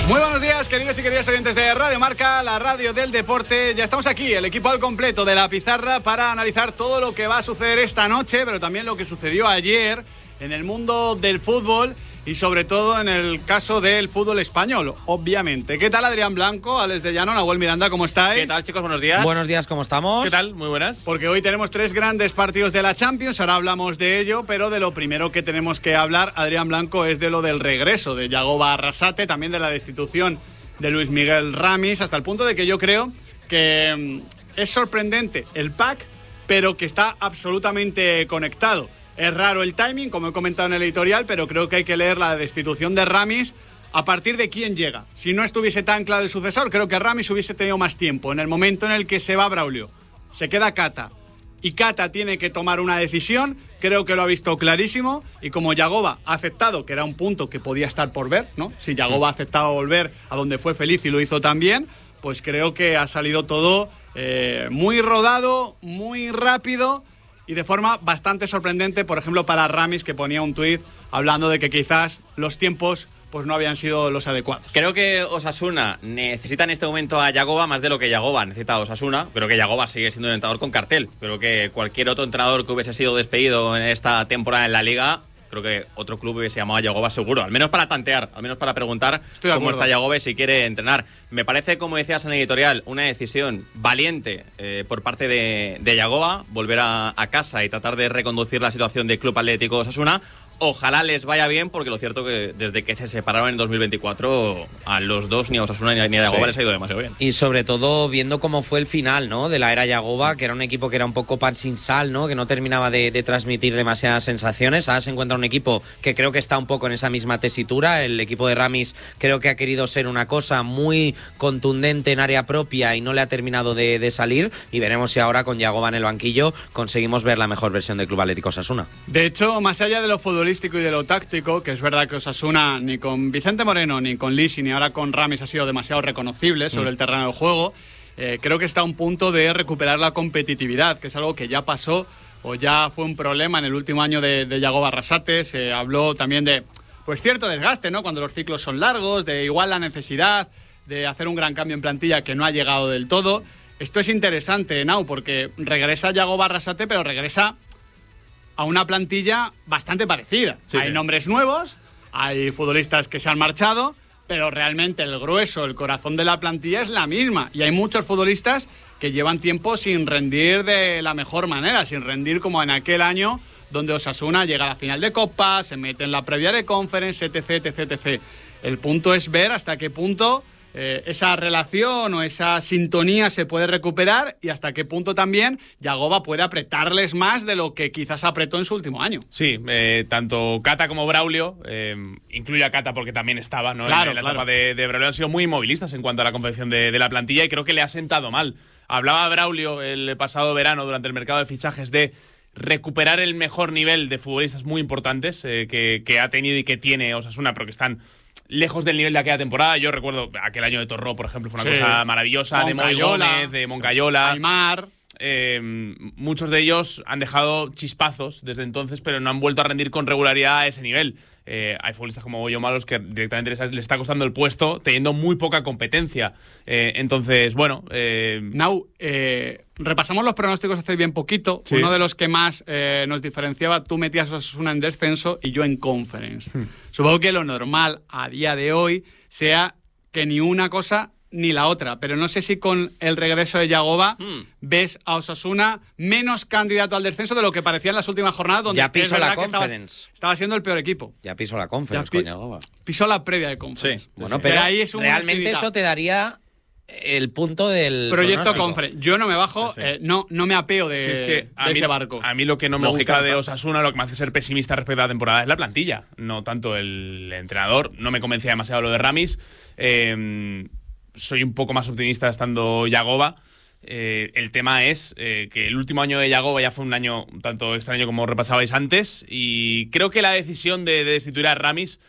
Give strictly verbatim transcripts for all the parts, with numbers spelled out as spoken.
Muy buenos días, queridos y queridas oyentes de Radio Marca, la radio del deporte. Ya estamos aquí, el equipo al completo de La Pizarra, para analizar todo lo que va a suceder esta noche, pero también lo que sucedió ayer en el mundo del fútbol y sobre todo en el caso del fútbol español, obviamente. ¿Qué tal, Adrián Blanco, Alex de Llano, Nahuel Miranda, cómo estáis? ¿Qué tal, chicos? Buenos días. Buenos días, ¿cómo estamos? ¿Qué tal? Muy buenas. Porque hoy tenemos tres grandes partidos de la Champions, ahora hablamos de ello, pero de lo primero que tenemos que hablar, Adrián Blanco, es de lo del regreso de Yagoba Arrasate, también de la destitución de Luis Miguel Ramis, hasta el punto de que yo creo que es sorprendente el pack, pero que está absolutamente conectado. Es raro el timing, como he comentado en el editorial, pero creo que hay que leer la destitución de Ramis a partir de quién llega. Si no estuviese tan claro el sucesor, creo que Ramis hubiese tenido más tiempo. En el momento en el que se va Braulio, se queda Cata, y Cata tiene que tomar una decisión, creo que lo ha visto clarísimo, y como Yagoba ha aceptado, que era un punto que podía estar por ver, ¿no? Si Yagoba ha aceptado volver a donde fue feliz y lo hizo también, pues creo que ha salido todo eh, muy rodado, muy rápido, y de forma bastante sorprendente, por ejemplo, para Ramis, que ponía un tuit hablando de que quizás los tiempos pues no habían sido los adecuados. Creo que Osasuna necesita en este momento a Yagoba más de lo que Yagoba necesita a Osasuna. Creo que Yagoba sigue siendo un entrenador con cartel. Creo que cualquier otro entrenador que hubiese sido despedido en esta temporada en la Liga, creo que otro club hubiese llamado a Yagoba seguro, al menos para tantear, al menos para preguntar cómo está Yagoba y si quiere entrenar. Me parece, como decías en el editorial, una decisión valiente eh, por parte de, de Yagoba, volver a, a casa y tratar de reconducir la situación del Club Atlético Osasuna. Ojalá les vaya bien, porque lo cierto que desde que se separaron en dos mil veinticuatro a los dos, ni a Osasuna ni a, ni a Yagoba sí. les ha ido demasiado bien. Y sobre todo viendo cómo fue el final, ¿no?, de la era Yagoba, que era un equipo que era un poco pan sin sal, ¿no?, que no terminaba de, de transmitir demasiadas sensaciones. Ahora se encuentra un equipo que creo que está un poco en esa misma tesitura. El equipo de Ramis creo que ha querido ser una cosa muy contundente en área propia y no le ha terminado de, de salir, y veremos si ahora con Yagoba en el banquillo conseguimos ver la mejor versión del Club Atlético Osasuna. De hecho, más allá de lo futbolístico y de lo táctico, que es verdad que Osasuna ni con Vicente Moreno, ni con Lisi, ni ahora con Ramis ha sido demasiado reconocible sobre mm. el terreno del juego, eh, creo que está a un punto de recuperar la competitividad, que es algo que ya pasó o ya fue un problema en el último año de, de Yagoba Arrasate. Se habló también de pues cierto desgaste, ¿no?, cuando los ciclos son largos, de igual la necesidad de hacer un gran cambio en plantilla que no ha llegado del todo. Esto es interesante, Nau, porque regresa Yagoba Arrasate, pero regresa a una plantilla bastante parecida. Sí, hay sí. nombres nuevos, hay futbolistas que se han marchado, pero realmente el grueso, el corazón de la plantilla es la misma. Y hay muchos futbolistas que llevan tiempo sin rendir de la mejor manera, sin rendir como en aquel año donde Osasuna llega a la final de Copa, se mete en la previa de Conference, etc, etc, etcétera. El punto es ver hasta qué punto Eh, esa relación o esa sintonía se puede recuperar y hasta qué punto también Yagoba puede apretarles más de lo que quizás apretó en su último año. Sí, eh, tanto Cata como Braulio, eh, incluye a Cata porque también estaba, ¿no?, claro, en la claro. etapa de, de Braulio, han sido muy inmovilistas en cuanto a la confección de, de la plantilla, y creo que le ha sentado mal. Hablaba Braulio el pasado verano durante el mercado de fichajes de recuperar el mejor nivel de futbolistas muy importantes eh, que, que ha tenido y que tiene Osasuna, pero que están lejos del nivel de aquella temporada. Yo recuerdo aquel año de Torró, por ejemplo, fue una sí. cosa maravillosa, Moncayola, de Moy Gómez, de Moncayola, Aymar. Eh, muchos de ellos han dejado chispazos desde entonces, pero no han vuelto a rendir con regularidad a ese nivel. Eh, hay futbolistas como Goyo Malos que directamente les, les está costando el puesto, teniendo muy poca competencia. Eh, entonces, bueno... Eh... Nau, eh, repasamos los pronósticos hace bien poquito. Sí. Uno de los que más eh, nos diferenciaba, tú metías a Osasuna en descenso y yo en Conference. Hmm. Supongo que lo normal a día de hoy sea que ni una cosa ni la otra, pero no sé si con el regreso de Yagoba hmm. ves a Osasuna menos candidato al descenso de lo que parecía en las últimas jornadas, donde ya piso la Conference. Estaba, estaba siendo el peor equipo. Ya piso la Conference pi- con Yagoba. Pisó la previa de Conference. Sí. Bueno, pero, pero ahí es un realmente eso te daría el punto del proyecto Conference. Yo no me bajo, sí, sí. Eh, no, no me apeo de, sí, es que a de mí, ese barco. A mí lo que no me Lógica gusta de Osasuna, lo que me hace ser pesimista respecto a la temporada, es la plantilla, no tanto el entrenador. No me convencía demasiado lo de Ramis. Eh, soy un poco más optimista estando Yagoba. Eh, el tema es eh, que el último año de Yagoba ya fue un año un tanto extraño como repasabais antes, y creo que la decisión de, de destituir a Ramis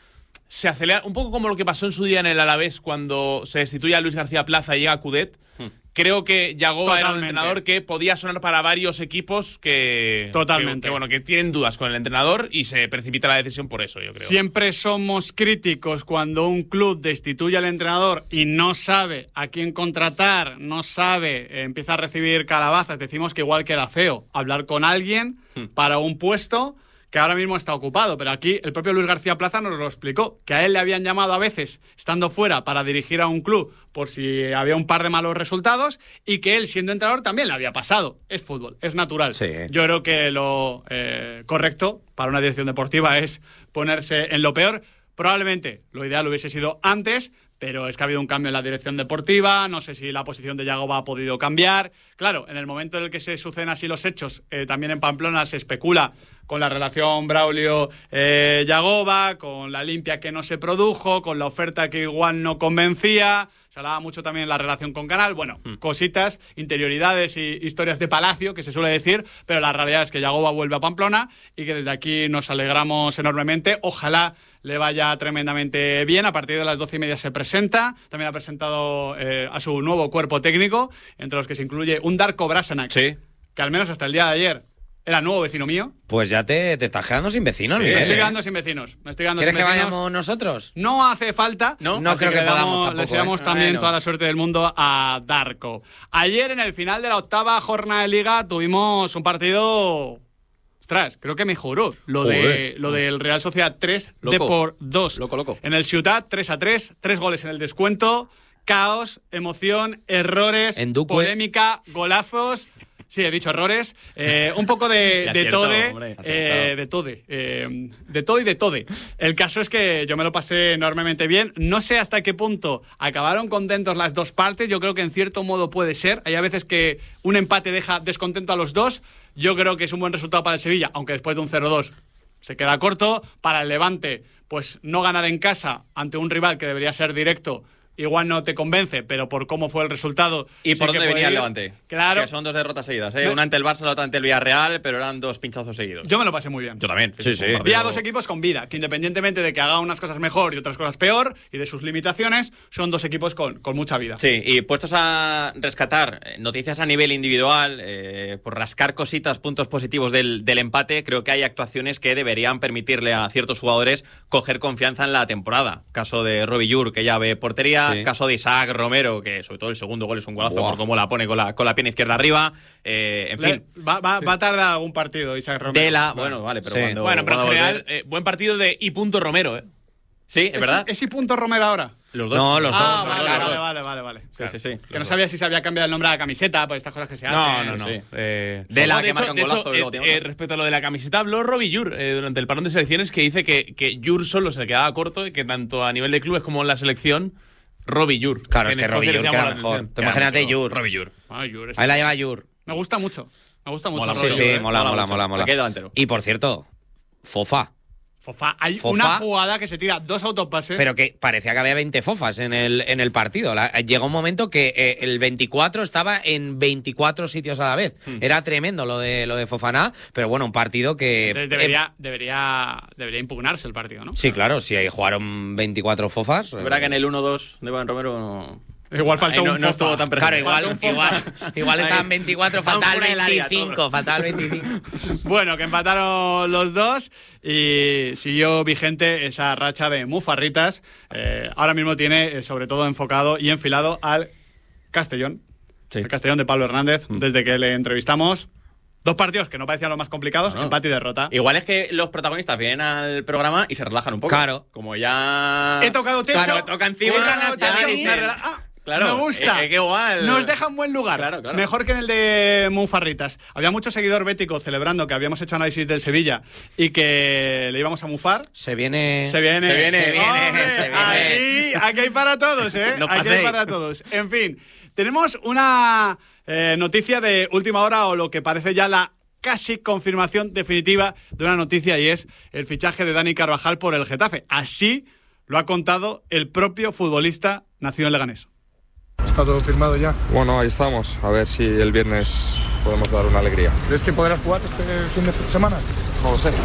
se acelera, un poco como lo que pasó en su día en el Alavés cuando se destituye a Luis García Plaza y llega Coudet. Hmm. Creo que Yagoba Totalmente. era un entrenador que podía sonar para varios equipos que, Totalmente. que, que, bueno, que tienen dudas con el entrenador y se precipita la decisión por eso, yo creo. Siempre somos críticos cuando un club destituye al entrenador y no sabe a quién contratar, no sabe, eh, empieza a recibir calabazas. Decimos que igual queda feo hablar con alguien hmm. para un puesto que ahora mismo está ocupado, pero aquí el propio Luis García Plaza nos lo explicó, que a él le habían llamado a veces estando fuera para dirigir a un club por si había un par de malos resultados y que él siendo entrenador también le había pasado. Es fútbol, es natural. Sí. Yo creo que lo eh, correcto para una dirección deportiva es ponerse en lo peor. Probablemente lo ideal hubiese sido antes, pero es que ha habido un cambio en la dirección deportiva, no sé si la posición de Yagoba ha podido cambiar. Claro, en el momento en el que se suceden así los hechos, eh, también en Pamplona se especula con la relación Braulio-Yagoba, eh, con la limpia que no se produjo, con la oferta que igual no convencía. Se hablaba mucho también de la relación con Canal. Bueno, mm. cositas, interioridades y historias de palacio, que se suele decir, pero la realidad es que Yagoba vuelve a Pamplona y que desde aquí nos alegramos enormemente. Ojalá le vaya tremendamente bien. A partir de las doce y media se presenta. También ha presentado eh, a su nuevo cuerpo técnico, entre los que se incluye un Darko Brasanac, sí. que al menos hasta el día de ayer era nuevo vecino mío. Pues ya te, te estás quedando sin vecinos, sí, Miguel. Me estoy ¿eh? quedando sin vecinos. Me estoy quedando ¿Quieres sin que vecinos. vayamos nosotros? No hace falta. No, no creo que, que podamos. podamos tampoco, Le deseamos ¿eh? también bueno. toda la suerte del mundo a Darko. Ayer, en el final de la octava jornada de Liga, tuvimos un partido... Ostras, creo que mejoró lo, de, lo del Real Sociedad tres loco. de por dos. Loco, loco. En el Ciutat, tres a tres, tres goles en el descuento, caos, emoción, errores, polémica, golazos. Sí, he dicho errores. Eh, un poco de, de tode. Eh, de tode. Eh, de todo y de tode. El caso es que yo me lo pasé enormemente bien. No sé hasta qué punto acabaron contentos las dos partes. Yo creo que en cierto modo puede ser. Hay a veces que un empate deja descontento a los dos. Yo creo que es un buen resultado para el Sevilla, aunque después de un cero dos se queda corto. Para el Levante, pues no ganar en casa ante un rival que debería ser directo, igual no te convence, pero por cómo fue el resultado... ¿Y sí por dónde venía ir. el Levante? Claro. Que son dos derrotas seguidas, ¿eh? No. Una ante el Barça, la otra ante el Villarreal, pero eran dos pinchazos seguidos. Yo me lo pasé muy bien. Yo también. Sí, sí. Vi a dos equipos con vida, que independientemente de que haga unas cosas mejor y otras cosas peor, y de sus limitaciones, son dos equipos con, con mucha vida. Sí, y puestos a rescatar noticias a nivel individual, eh, por rascar cositas, puntos positivos del, del empate, creo que hay actuaciones que deberían permitirle a ciertos jugadores coger confianza en la temporada. Caso de Robbie Llur, que ya ve portería, sí. Caso de Isaac Romero, que sobre todo el segundo gol es un golazo Buah. por cómo la pone con la, con la pierna izquierda arriba. Eh, en Le, fin. Va, va, va a tardar algún partido Isaac Romero. De la, bueno, vale, pero sí. cuando. Bueno, pero en cuando general, eh, buen partido de I. Romero, ¿eh? Sí, es, ¿Es verdad. ¿Es I. Romero ahora? Los dos. No, los ah, dos. Vale, los vale, dos. vale, vale, vale. Sí, Claro. sí, sí. Que no sabía si se había cambiado el nombre a la camiseta, por estas cosas que se No, hacen. no, no. Sí. Eh, de la no, que hecho, marca un de hecho, golazo. eh, luego tiene eh, otro. respecto a lo de la camiseta, habló Robbie Llur eh, durante el parón de selecciones, que dice que, que Llur solo se le quedaba corto y que tanto a nivel de clubes como en la selección, Robbie Llur. Claro, es en que Escocia Robbie les Llur llama queda la mejor. atención. Tú imagínate Llur. Robbie Llur. Ah, Llur está- Ahí la lleva Llur. Me gusta mucho. Me gusta mucho. Mola Robbie Sí, mucho, Llur, sí, ¿eh? mola, Mola mola, mucho. mola, mola. Aquí hay delantero. Y por cierto, Fofa. Fofá. Hay Fofa. una jugada que se tira dos autopases. Pero que parecía que había veinte fofas en el, en el partido. La, llegó un momento que eh, el veinticuatro estaba en veinticuatro sitios a la vez. Hmm. Era tremendo lo de lo de Fofana, pero bueno, un partido que... Entonces debería, eh, debería, debería impugnarse el partido, ¿no? Sí, claro, si ahí jugaron veinticuatro fofas... Es verdad que en el uno dos de Iván Romero no... Igual faltó no, un no Fofa. estuvo tan presente. Claro, igual, igual, igual estaban veinticuatro, faltaba el veinticinco, faltaba el veinticinco. Bueno, que empataron los dos y siguió vigente esa racha de mufarritas. Eh, ahora mismo tiene, eh, sobre todo, enfocado y enfilado al Castellón. Sí. El Castellón de Pablo Hernández, Mm. desde que le entrevistamos. Dos partidos que no parecían los más complicados, No, no. empate y derrota. Igual es que los protagonistas vienen al programa y se relajan un poco. Claro. Como ya... He tocado techo. Claro, toca encima. he tocado ya techo, dicen, me rela- ah, claro, me gusta. eh, eh, que igual. Nos deja en buen lugar. Claro, claro. Mejor que en el de Mufarritas. Había mucho seguidor bético celebrando que habíamos hecho análisis del Sevilla y que le íbamos a mufar. Se viene... Se viene, Se viene, se viene, ¡Hombre! se viene. Aquí, aquí hay para todos, ¿eh? No aquí hay paséis. para todos. En fin, tenemos una eh, noticia de última hora o lo que parece ya la casi confirmación definitiva de una noticia y es el fichaje de Dani Carvajal por el Getafe. Así lo ha contado el propio futbolista nacido en Leganés. ¿Está todo firmado ya? Bueno, ahí estamos. A ver si el viernes podemos dar una alegría. ¿Crees que podrás jugar este fin de semana? No lo sé.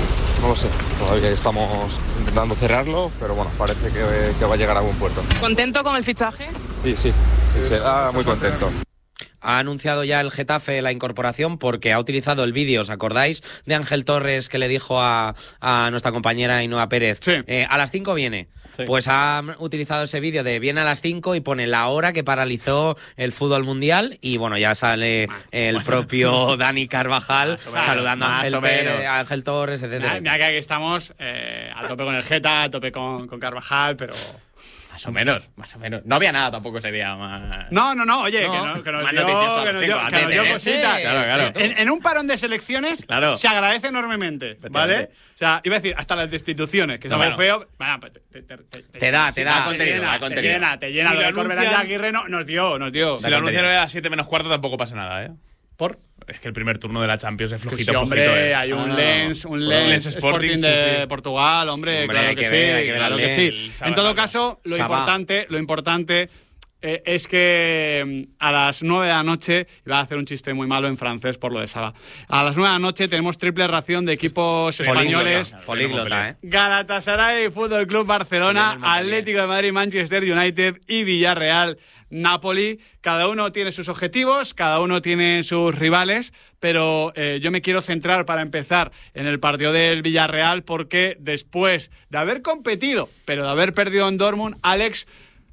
no lo sé. Todavía estamos intentando cerrarlo, pero bueno, parece que, que va a llegar a buen puerto. ¿Contento con el fichaje? Sí, sí, sí, se da muy contento. Ha anunciado ya el Getafe la incorporación porque ha utilizado el vídeo, ¿os acordáis? De Ángel Torres que le dijo a, a nuestra compañera Ainhoa Pérez, sí. eh, a las cinco viene. Sí. Pues ha utilizado ese vídeo de viene a las cinco y pone la hora que paralizó el fútbol mundial y bueno, ya sale el propio Dani Carvajal saludando a Ángel, Pérez, a Ángel Torres, etcétera. Mira que aquí estamos eh, a tope con el Geta, a tope con, con Carvajal, pero... Más o menos, más o menos. No había nada tampoco ese día más... No, no, no, oye, no, que, no, que nos dio, que nos dio, que nos dio cositas. Claro, claro. En, en un parón de selecciones claro. se agradece enormemente, ¿vale? O sea, iba a decir, hasta las destituciones, que no, es algo bueno. feo. Bueno, pues te, te, te, te, te da, te da. Te llena, te llena, te llena. Si lo de Corberán y Aguirre no, nos dio, nos dio. Si lo anunciaron a las siete menos cuarto tampoco pasa nada, ¿eh? ¿Por? Es que el primer turno de la Champions es flojito, sí, hombre, flojito, ¿eh? hay un ah, Lens, un no. Lens, Lens Sporting, Sporting de sí, sí. Portugal, hombre, hombre claro hay que, que sí, ver, hay que ver claro que sí. En todo caso, lo Saba. importante, lo importante eh, es que a las nueve de la noche, iba a hacer un chiste muy malo en francés por lo de Saba, a las nueve de la noche tenemos triple ración de equipos españoles. Políglota, ¿eh? Galatasaray, Fútbol Club Barcelona, Atlético de Madrid, Manchester United y Villarreal, Napoli. Cada uno tiene sus objetivos, cada uno tiene sus rivales, pero eh, yo me quiero centrar para empezar en el partido del Villarreal porque después de haber competido, pero de haber perdido en Dortmund, Alex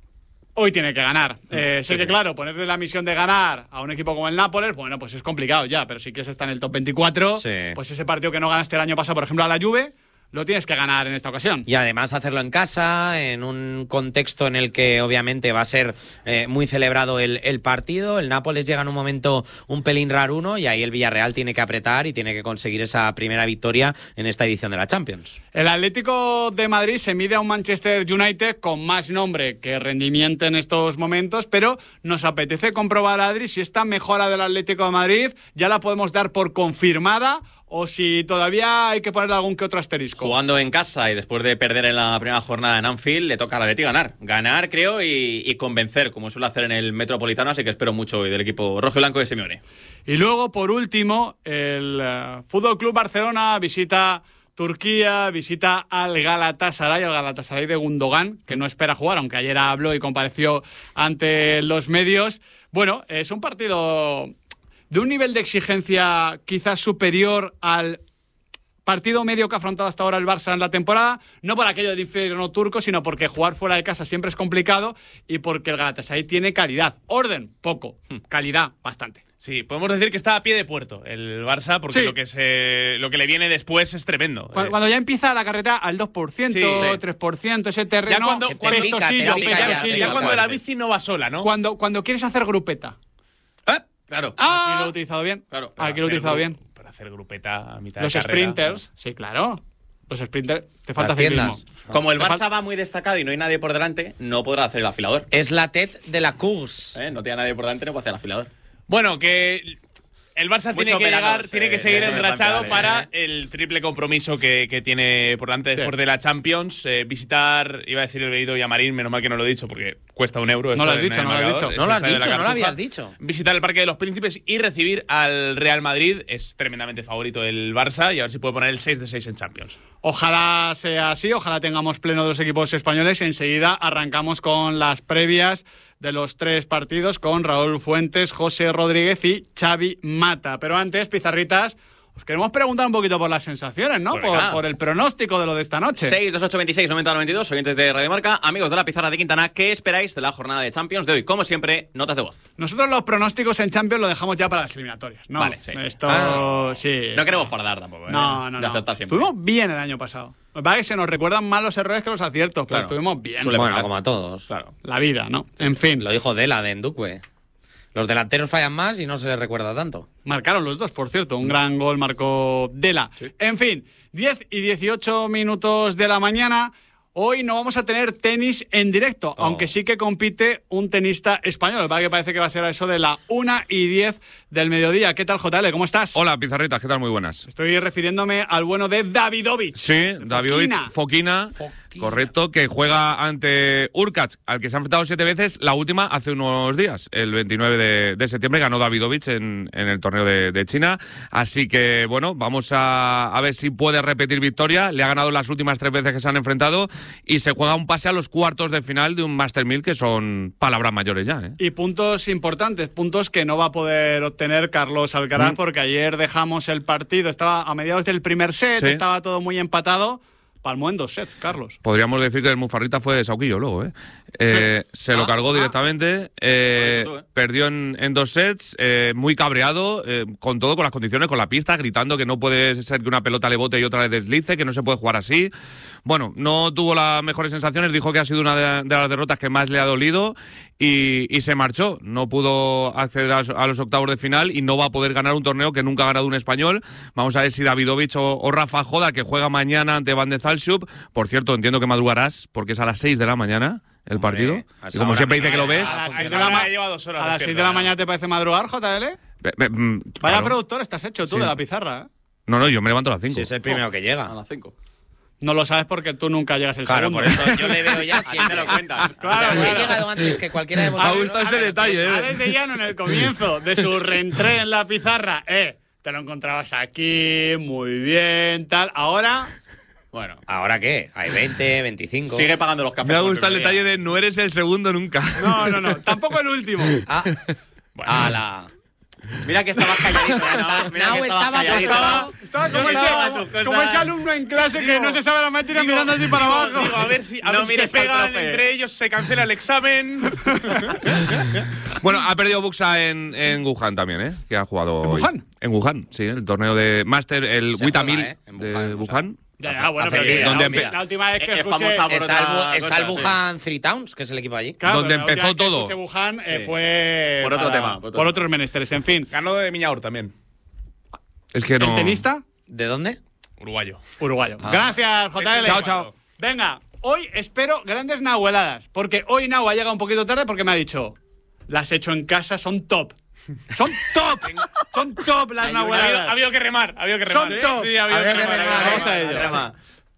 hoy tiene que ganar. Eh, sí, sé que, sí. claro, ponerle la misión de ganar a un equipo como el Nápoles, bueno, pues es complicado ya, pero si quieres estar en el top veinticuatro, sí. pues ese partido que no ganaste el año pasado, por ejemplo, a la Juve, lo tienes que ganar en esta ocasión. Y además hacerlo en casa, en un contexto en el que obviamente va a ser eh, muy celebrado el, el partido. El Nápoles llega en un momento un pelín raruno y ahí el Villarreal tiene que apretar y tiene que conseguir esa primera victoria en esta edición de la Champions. El Atlético de Madrid se mide a un Manchester United con más nombre que rendimiento en estos momentos, pero nos apetece comprobar, Adri, si esta mejora del Atlético de Madrid ya la podemos dar por confirmada o si todavía hay que ponerle algún que otro asterisco. Jugando en casa y después de perder en la primera jornada en Anfield, le toca al Atleti ganar. Ganar, creo, y, y convencer, como suele hacer en el Metropolitano, así que espero mucho hoy del equipo rojo y blanco de Simeone. Y luego, por último, el uh, Fútbol Club Barcelona visita Turquía, visita al Galatasaray, al Galatasaray de Gundogan, que no espera jugar, aunque ayer habló y compareció ante los medios. Bueno, es un partido de un nivel de exigencia quizás superior al partido medio que ha afrontado hasta ahora el Barça en la temporada, no por aquello del infierno turco, sino porque jugar fuera de casa siempre es complicado y porque el Galatasaray tiene calidad. Orden, poco. Calidad, bastante. Sí, podemos decir que está a pie de puerto el Barça, porque sí. lo que se lo que le viene después es tremendo. Cuando, cuando ya empieza la carrera al dos por ciento, sí, sí. tres por ciento, ese terreno... Ya cuando, cuando, pica, pica, pica, ya, ya, ya cuando la bici no va sola, ¿no? Cuando, cuando quieres hacer grupeta. ¿Eh? Claro. Ah, aquí lo he utilizado bien. Claro. Aquí lo he utilizado bien. Para hacer grupeta a mitad Los de carrera. Los sprinters, sí, claro. Los sprinters, te falta ciclismo. Como el Barça va muy destacado y no hay nadie por delante, no podrá hacer el afilador. Es la tête de la course. ¿Eh? No tiene nadie por delante, no puede hacer el afilador. Bueno, que el Barça tiene que llegar, tiene que seguir enrachado eh, para el triple compromiso que, que tiene por delante después sí. de la Champions. Eh, visitar, iba a decir el Benito Villamarín, menos mal que no lo he dicho porque cuesta un euro. No lo has dicho, no lo has dicho. No lo has dicho, no lo habías dicho. Visitar el Parque de los Príncipes y recibir al Real Madrid. Es tremendamente favorito el Barça y a ver si puede poner el seis de seis en Champions. Ojalá sea así, ojalá tengamos pleno de los equipos españoles. Enseguida arrancamos con las previas de los tres partidos con Raúl Fuentes, José Rodríguez y Xavi Mata. Pero antes, Pizarritas, os queremos preguntar un poquito por las sensaciones, ¿no? Por, por el pronóstico de lo de esta noche. seis dos ocho veintiséis noventa noventa y dos, oyentes de Radio Marca, amigos de la Pizarra de Quintana, ¿qué esperáis de la jornada de Champions de hoy? Como siempre, notas de voz. Nosotros los pronósticos en Champions lo dejamos ya para las eliminatorias, ¿no? Vale, sí. Esto, ah, sí. No queremos fardar tampoco, ¿eh? No, no, de no. aceptar siempre. Estuvimos bien el año pasado. Lo que pasa es que se nos recuerdan más los errores que los aciertos, pero claro. estuvimos bien. Bueno, pasar. Como a todos. Claro. La vida, ¿no? En fin. Lo dijo Dela de Endukwe. Los delanteros fallan más y no se les recuerda tanto. Marcaron los dos, por cierto. Un gran gol marcó Dela. Sí. En fin, diez y dieciocho minutos de la mañana. Hoy no vamos a tener tenis en directo, oh. aunque sí que compite un tenista español. Que parece que va a ser a eso de la una y diez del mediodía. ¿Qué tal, J L? ¿Cómo estás? Hola, Pizarritas. ¿Qué tal? Muy buenas. Estoy refiriéndome al bueno de Davidovich. Sí, Davidovich, Fokina. Fo Correcto, que juega ante Urkacz, al que se ha enfrentado siete veces, la última hace unos días, el veintinueve de, de septiembre, ganó Davidovich en, en el torneo de, de China. Así que, bueno, vamos a, a ver si puede repetir victoria. Le ha ganado las últimas tres veces que se han enfrentado y se juega un pase a los cuartos de final de un Master mil, que son palabras mayores ya, ¿eh? Y puntos importantes, puntos que no va a poder obtener Carlos Alcaraz, mm. porque ayer dejamos el partido, estaba a mediados del primer set, ¿sí? Estaba todo muy empatado. Palmó en dos sets, Carlos. Podríamos decir que el Mufarrita fue de Sauquillo luego, ¿eh? eh sí. Se ah, lo cargó ah. directamente, eh, tú, ¿eh? perdió en, en dos sets, eh, muy cabreado, eh, con todo, con las condiciones, con la pista, gritando que no puede ser que una pelota le bote y otra le deslice, que no se puede jugar así. Bueno, no tuvo las mejores sensaciones, dijo que ha sido una de, de las derrotas que más le ha dolido y, y se marchó. No pudo acceder a, a los octavos de final y no va a poder ganar un torneo que nunca ha ganado un español. Vamos a ver si Davidovich o, o Rafa Joda, que juega mañana ante Van de Zalschup. Por cierto, entiendo que madrugarás porque es a las seis de la mañana el partido. Hombre, y como siempre dice que lo ves. A las seis de la, ma- a las seis de la mañana te parece madrugar, J L. Be, be, mm, Vaya claro. Productor estás hecho tú, sí, de la pizarra, ¿eh? No, no, yo me levanto a las cinco. Si es el primero oh, que llega. A las cinco. No lo sabes porque tú nunca llegas el claro, segundo. Claro, por eso yo le veo ya siempre lo cuentas. Claro, o sea, claro. He llegado antes que cualquiera de vosotros. Me ha gustado ese detalle, ¿eh? Alex de Llano, en el comienzo de su reentré en la pizarra, eh, te lo encontrabas aquí, muy bien, tal. Ahora... Bueno, ¿ahora qué? Hay veinte, veinticinco. Sigue pagando los cafés. Me ha gustado el detalle de no eres el segundo nunca. No, no, no. Tampoco el último. Ah. Bueno. A la... Mira que estabas calladito. No, mira no, que estaba pasado. Estaba como, ese, como ese alumno en clase digo, que no se sabe la materia mirando así para abajo. Digo, a ver si, a no ver si se pegan entre ellos, se cancela el examen. Bueno, ha perdido Buxa en, en Wuhan también, ¿eh? Que ha jugado ¿En Wuhan? Hoy. En Wuhan, sí, el torneo de Master, el Wita mil ¿eh? de Wuhan. Ya, ya, bueno, pero que, donde mira, la última vez que es escuché... Famosa por está, el, está el Wuhan Three Towns, que es el equipo allí. Claro, donde empezó todo. Que Wuhan eh, sí. fue... Por otro para, tema. Por, otro por otros menesteres, en fin. Ganó de Miñaur también. Es que no... ¿El tenista? ¿De dónde? Uruguayo. Uruguayo. Ah. Gracias, J L. Chao, chao. Venga, hoy espero grandes nahueladas, porque hoy Nahua ha llegado un poquito tarde porque me ha dicho, las he hecho en casa, son top. Son top, son top las nahueladas. Ha habido que remar, ha habido que remar. Son top. Sí, ha habido había que, que remar. remar. Vamos a ello. Rema.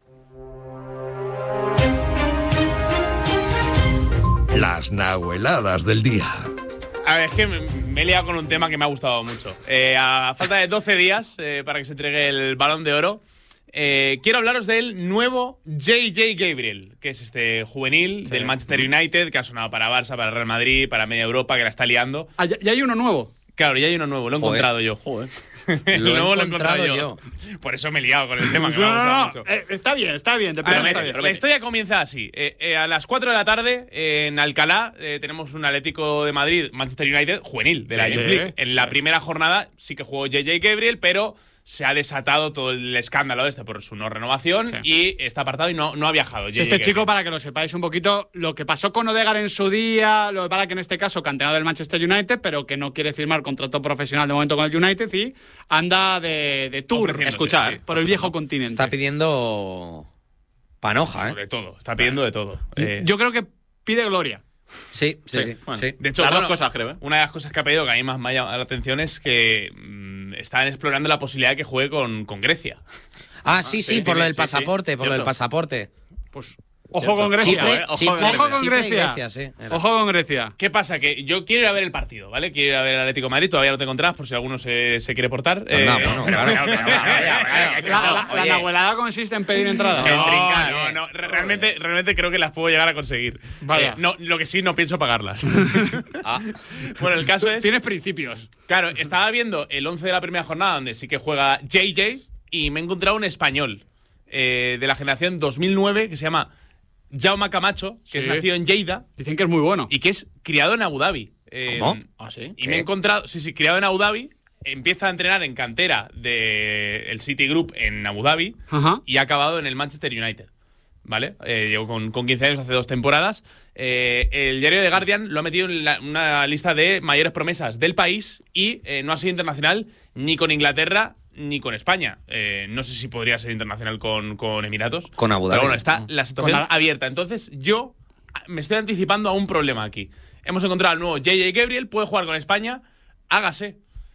Las nahueladas del día. A ver, es que me, me he liado con un tema que me ha gustado mucho. Eh, a falta de doce días eh, para que se entregue el Balón de Oro, eh, quiero hablaros del nuevo J J Gabriel, que es este juvenil sí. del Manchester United, que ha sonado para Barça, para Real Madrid, para media Europa, que la está liando. Ah, ¿ya, ya hay uno nuevo? Claro, ya hay uno nuevo, lo he Joder. encontrado yo. Joder. Lo, he nuevo encontrado lo he encontrado yo. yo. Por eso me he liado con el tema, que no, me ha gustado no, no. mucho. Eh, está bien, está bien. A ver, está bien. la historia comienza así. Eh, eh, a las cuatro de la tarde, eh, en Alcalá, eh, tenemos un Atlético de Madrid, Manchester United, juvenil, de la sí, Youth League. En sí. la primera jornada sí que jugó J J Gabriel, pero se ha desatado todo el escándalo este por su no renovación sí. y está apartado y no, no ha viajado. Sí, este chico, para que lo sepáis un poquito, lo que pasó con Odegaard en su día, lo para que en este caso canterano del Manchester United, pero que no quiere firmar contrato profesional de momento con el United y anda de, de tour, escuchar, sí, por el viejo continente. Está pidiendo panoja, ¿eh? De todo, está pidiendo de todo. Eh, Yo creo que pide gloria. Sí, sí, sí. sí. Bueno, sí. De hecho, las bueno, dos cosas, creo. ¿eh? Una de las cosas que ha pedido, que a mí más me ha llamado la atención, es que mmm, están explorando la posibilidad de que juegue con, con Grecia. Ah, sí, ah, sí, sí, por sí, lo del sí, pasaporte, sí, por lo del pasaporte. Pues ojo con Grecia. Chipre, eh. Ojo, Chipre, ojo con Chipre Grecia. Grecia sí, ojo con Grecia. ¿Qué pasa? Que yo quiero ir a ver el partido, ¿vale? Quiero ir a ver el Atlético de Madrid, todavía no tengo entradas por si alguno se, se quiere portar. Eh, no, bueno, claro. La nahuelada consiste en pedir entradas. No, no, no, no. Realmente, realmente creo que las puedo llegar a conseguir. Vale. Eh, no, lo que sí, no pienso pagarlas. ah. Bueno, el caso es... Tienes principios. Claro, estaba viendo el once de la primera jornada, donde sí que juega J J, y me he encontrado un español eh, de la generación dos mil nueve que se llama Jaume Camacho, que sí. es nacido en Lleida. Dicen que es muy bueno. Y que es criado en Abu Dhabi. Eh, ¿Cómo? ¿Ah, sí? Y me he encontrado, sí, sí, criado en Abu Dhabi, empieza a entrenar en cantera del City Group en Abu Dhabi. Ajá. Y ha acabado en el Manchester United. ¿Vale? Eh, llegó con, con quince años, hace dos temporadas. Eh, el diario The Guardian lo ha metido en la, una lista de mayores promesas del país y eh, no ha sido internacional ni con Inglaterra ni con España. Eh, no sé si podría ser internacional con, con Emiratos. Con Abu Dhabi. Pero bueno, está la situación la... abierta. Entonces, yo me estoy anticipando a un problema aquí. Hemos encontrado al nuevo J J Gabriel, puede jugar con España, hágase.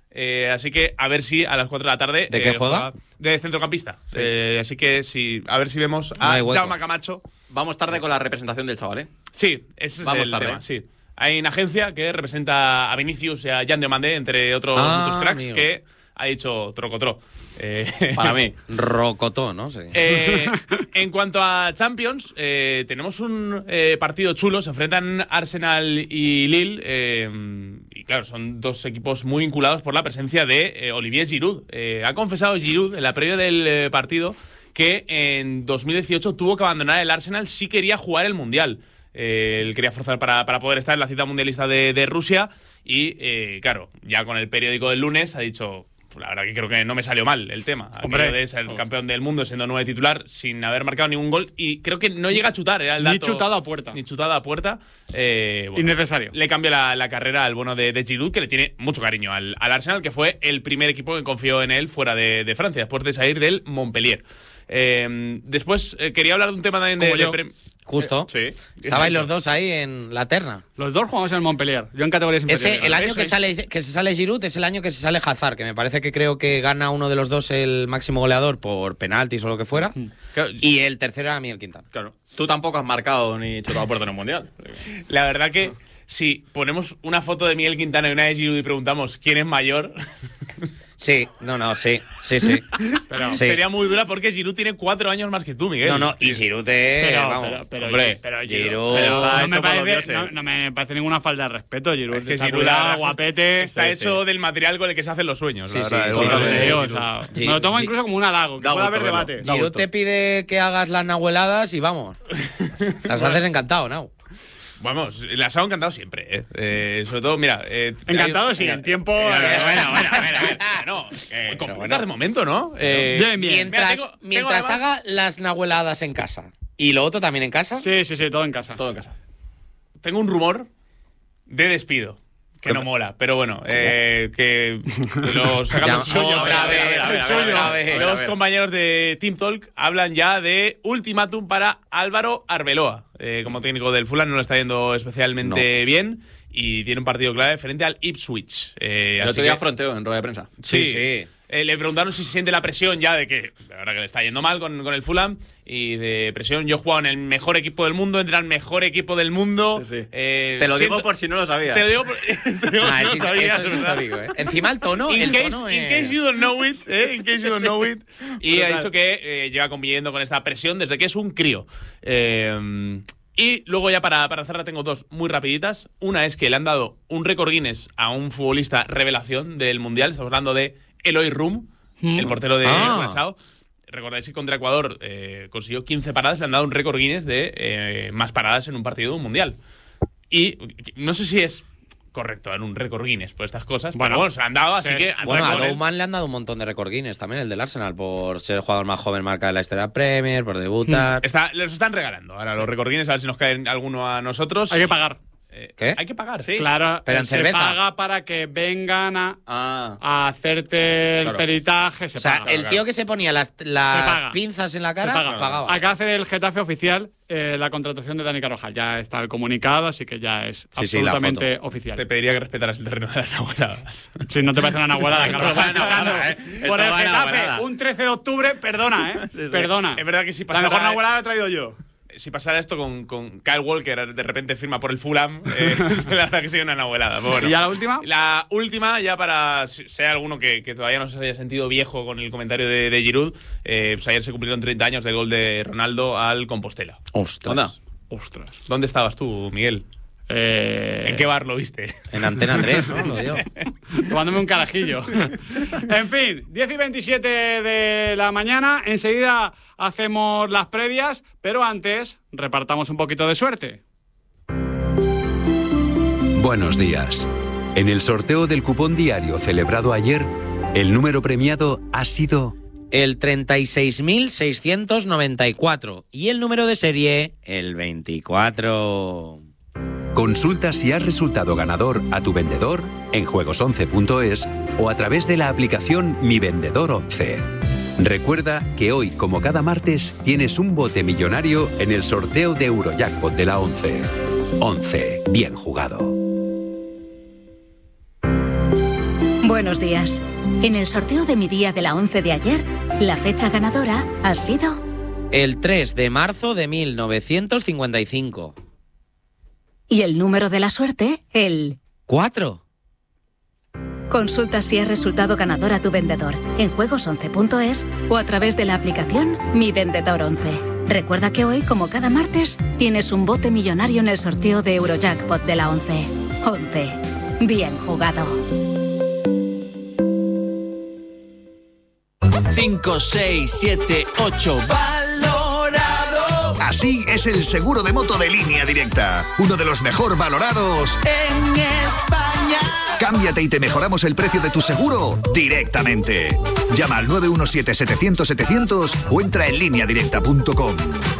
Eh, así que a ver si a las cuatro de la tarde. ¿De qué eh, juega? De centrocampista. Sí. Eh, así que si, a ver si vemos No a hay hueco. Jaume Camacho. Vamos tarde con la representación del chaval, ¿eh? Sí, ese es Vamos el tarde. tema, sí. Hay una agencia que representa a Vinicius y a Jan Diomandé, entre otros Ah, muchos cracks, amigo. que ha dicho trocotro. Eh, Para mí. Rocotó, ¿no? Sí. Eh, en cuanto a Champions, eh, tenemos un eh, partido chulo. Se enfrentan Arsenal y Lille. Eh, y claro, son dos equipos muy vinculados por la presencia de eh, Olivier Giroud. Eh, ha confesado Giroud en la previa del eh, partido que en dos mil dieciocho tuvo que abandonar el Arsenal si quería jugar el Mundial. Eh, él quería forzar para, para poder estar en la cita mundialista de, de Rusia. Y eh, claro, ya con el periódico del lunes ha dicho... La verdad que creo que no me salió mal el tema. Hombre. Aquello de ser campeón del mundo siendo nueve titular sin haber marcado ningún gol. Y creo que no llega a chutar, era el dato. Ni chutado a puerta. Ni chutado a puerta. Eh, bueno, Innecesario. Le cambia la, la carrera al bueno de, de Giroud, que le tiene mucho cariño al, al Arsenal, que fue el primer equipo que confió en él fuera de, de Francia, después de salir del Montpellier. Eh, después eh, quería hablar de un tema también de, Como de yo. pre- Justo. Sí. Estabais exacto. los dos ahí en la terna. Los dos jugamos en el Montpellier. Yo en categorías inferiores. Ese, el año Eso que es. sale, que se sale Giroud es el año que se sale Hazard, que me parece que creo que gana uno de los dos el máximo goleador por penaltis o lo que fuera. Claro, Y el tercero era Miguel Quintana. Claro. Tú tampoco has marcado ni chutado a puerta en el Mundial. La verdad que si ponemos una foto de Miguel Quintana y una de Giroud y preguntamos quién es mayor, Sí, no, no, sí, sí, sí. pero Sí. sería muy dura porque Giroud tiene cuatro años más que tú, Miguel. No, no, y Giroud es... Pero, vamos, pero, pero, hombre, pero Giroud... pero está no, hecho me por los parece, dioses. no, no me parece ninguna falta de respeto. Giroud Es que está Giroud, cuidado, la verdad, guapete. Está Sí, hecho sí. del material con el que se hacen los sueños. Sí, la sí, verdad, sí, el sí, bueno Lo sí, de- que digo, Giroud. o sea, Gi- me lo tomo Gi- incluso como un halago, que Da pueda gusto haber verlo. debate. Da Giroud gusto. te pide que hagas las nahueladas y vamos. Las haces encantado, ¿no? Vamos, las hago encantado siempre, ¿eh? Eh, sobre todo, mira... eh, Encantado, hay- sí, mira, en tiempo. Bueno, eh, bueno, bueno, bueno, bueno, no, eh, con bueno. puntas de momento, ¿no? Eh, Bien, bien. Mientras, Mira, tengo- tengo mientras además- haga las nahueladas en casa y lo otro también en casa, Sí, sí, sí, todo en casa. Todo en casa. Tengo un rumor de despido. Que no mola, pero bueno, eh, que lo sacamos Ya, suyo. otra A ver, vez, a ver, a ver, otra a ver, a vez. ver. A ver, a Los ver. compañeros de Team Talk hablan ya de ultimátum para Álvaro Arbeloa. Eh, como técnico del Fulham no lo está yendo especialmente bien y tiene un partido clave frente al Ipswich. Eh, El así otro día que- fronteó en rueda de prensa. Sí, Sí, sí. Eh, le preguntaron si se siente la presión ya de que, la verdad que le está yendo mal con, con el Fulham, y de presión, yo he jugado en el mejor equipo del mundo, entre el mejor equipo del mundo. Sí, sí. Eh, Te lo digo siento- por si no lo sabías. Te lo digo por, te digo Ah, que no es- sabías, eso es ¿verdad? histórico, ¿eh? Encima el tono, In el case, tono in es- case you don't know it, ¿eh? In case you don't know it. Y ha Total. dicho que eh, lleva conviviendo con esta presión desde que es un crío. Eh, y luego ya para, para cerrar tengo dos muy rapiditas. Una es que le han dado un récord Guinness a un futbolista revelación del Mundial. Estamos hablando de Eloy Rum, el portero de Ah. Curazao. Recordáis que contra Ecuador eh, consiguió quince paradas, le han dado un récord Guinness de eh, más paradas en un partido de un Mundial. Y no sé si es correcto dar un récord Guinness por estas cosas, Bueno, pero bueno, se lo han dado, así sí. que... Bueno, a con él. Lowman le han dado un montón de récord Guinness también, el del Arsenal, por ser el jugador más joven marca de la historia Premier, por debutar. Está, los están regalando ahora los récord Guinness, a ver si nos caen alguno a nosotros. Hay que pagar. Eh, ¿Qué? Hay que pagar, sí. Claro, Pero en se cerveza. paga para que vengan a, Ah. a hacerte el Claro. peritaje. Se O sea, paga. el tío que se ponía las, las Se paga. pinzas en la Se cara, paga. pagaba. Acaba de hacer el Getafe oficial eh, la contratación de Dani Carvajal. Ya está el comunicado, así que ya es Sí, sí, la absolutamente Te oficial. pediría que respetaras el terreno de las nahueladas. Si no te parece una nahuelada, Esto Carvajal va a fichando nahuelada, ¿eh? por Esto el va a Getafe nahuelada. un trece de octubre, perdona, ¿eh? sí. Perdona. Es verdad que si La pasara, mejor nahuelada la he traído yo. si pasara esto con, con Kyle Walker, de repente firma por el Fulham, eh, la verdad que sería una nahuelada. Pero bueno. ¿Y ya la última? La última, ya para si sea alguno que, que todavía no se haya sentido viejo con el comentario de, de Giroud, eh, pues ayer se cumplieron treinta años del gol de Ronaldo al Compostela. Ostras. Onda. Ostras. ¿Dónde estabas tú, Miguel? Eh, ¿En qué bar lo viste? En Antena tres, ¿no? Lo dio. Tomándome un carajillo. En fin, diez y veintisiete de la mañana. Enseguida hacemos las previas, pero antes repartamos un poquito de suerte. Buenos días. En el sorteo del cupón diario celebrado ayer, el número premiado ha sido El treinta y seis mil seiscientos noventa y cuatro y el número de serie, el veinticuatro. Consulta si has resultado ganador a tu vendedor en juegos once punto es o a través de la aplicación Mi Vendedor once. Recuerda que hoy, como cada martes, tienes un bote millonario en el sorteo de Eurojackpot de la once. once. Bien jugado. Buenos días. En el sorteo de mi día de la once de ayer, la fecha ganadora ha sido... El tres de marzo de mil novecientos cincuenta y cinco. Y el número de la suerte, el... cuatro. Consulta si es resultado ganador a tu vendedor en juegos once punto es o a través de la aplicación Mi Vendedor once. Recuerda que hoy, como cada martes, tienes un bote millonario en el sorteo de Eurojackpot de la once. once. Bien jugado. cinco, seis, siete, ocho. ¡Valorado! Así es el seguro de moto de Línea Directa. Uno de los mejor valorados en España. Cámbiate y te mejoramos el precio de tu seguro directamente. Llama al nueve uno siete, setecientos, setecientos o entra en línea directa punto com.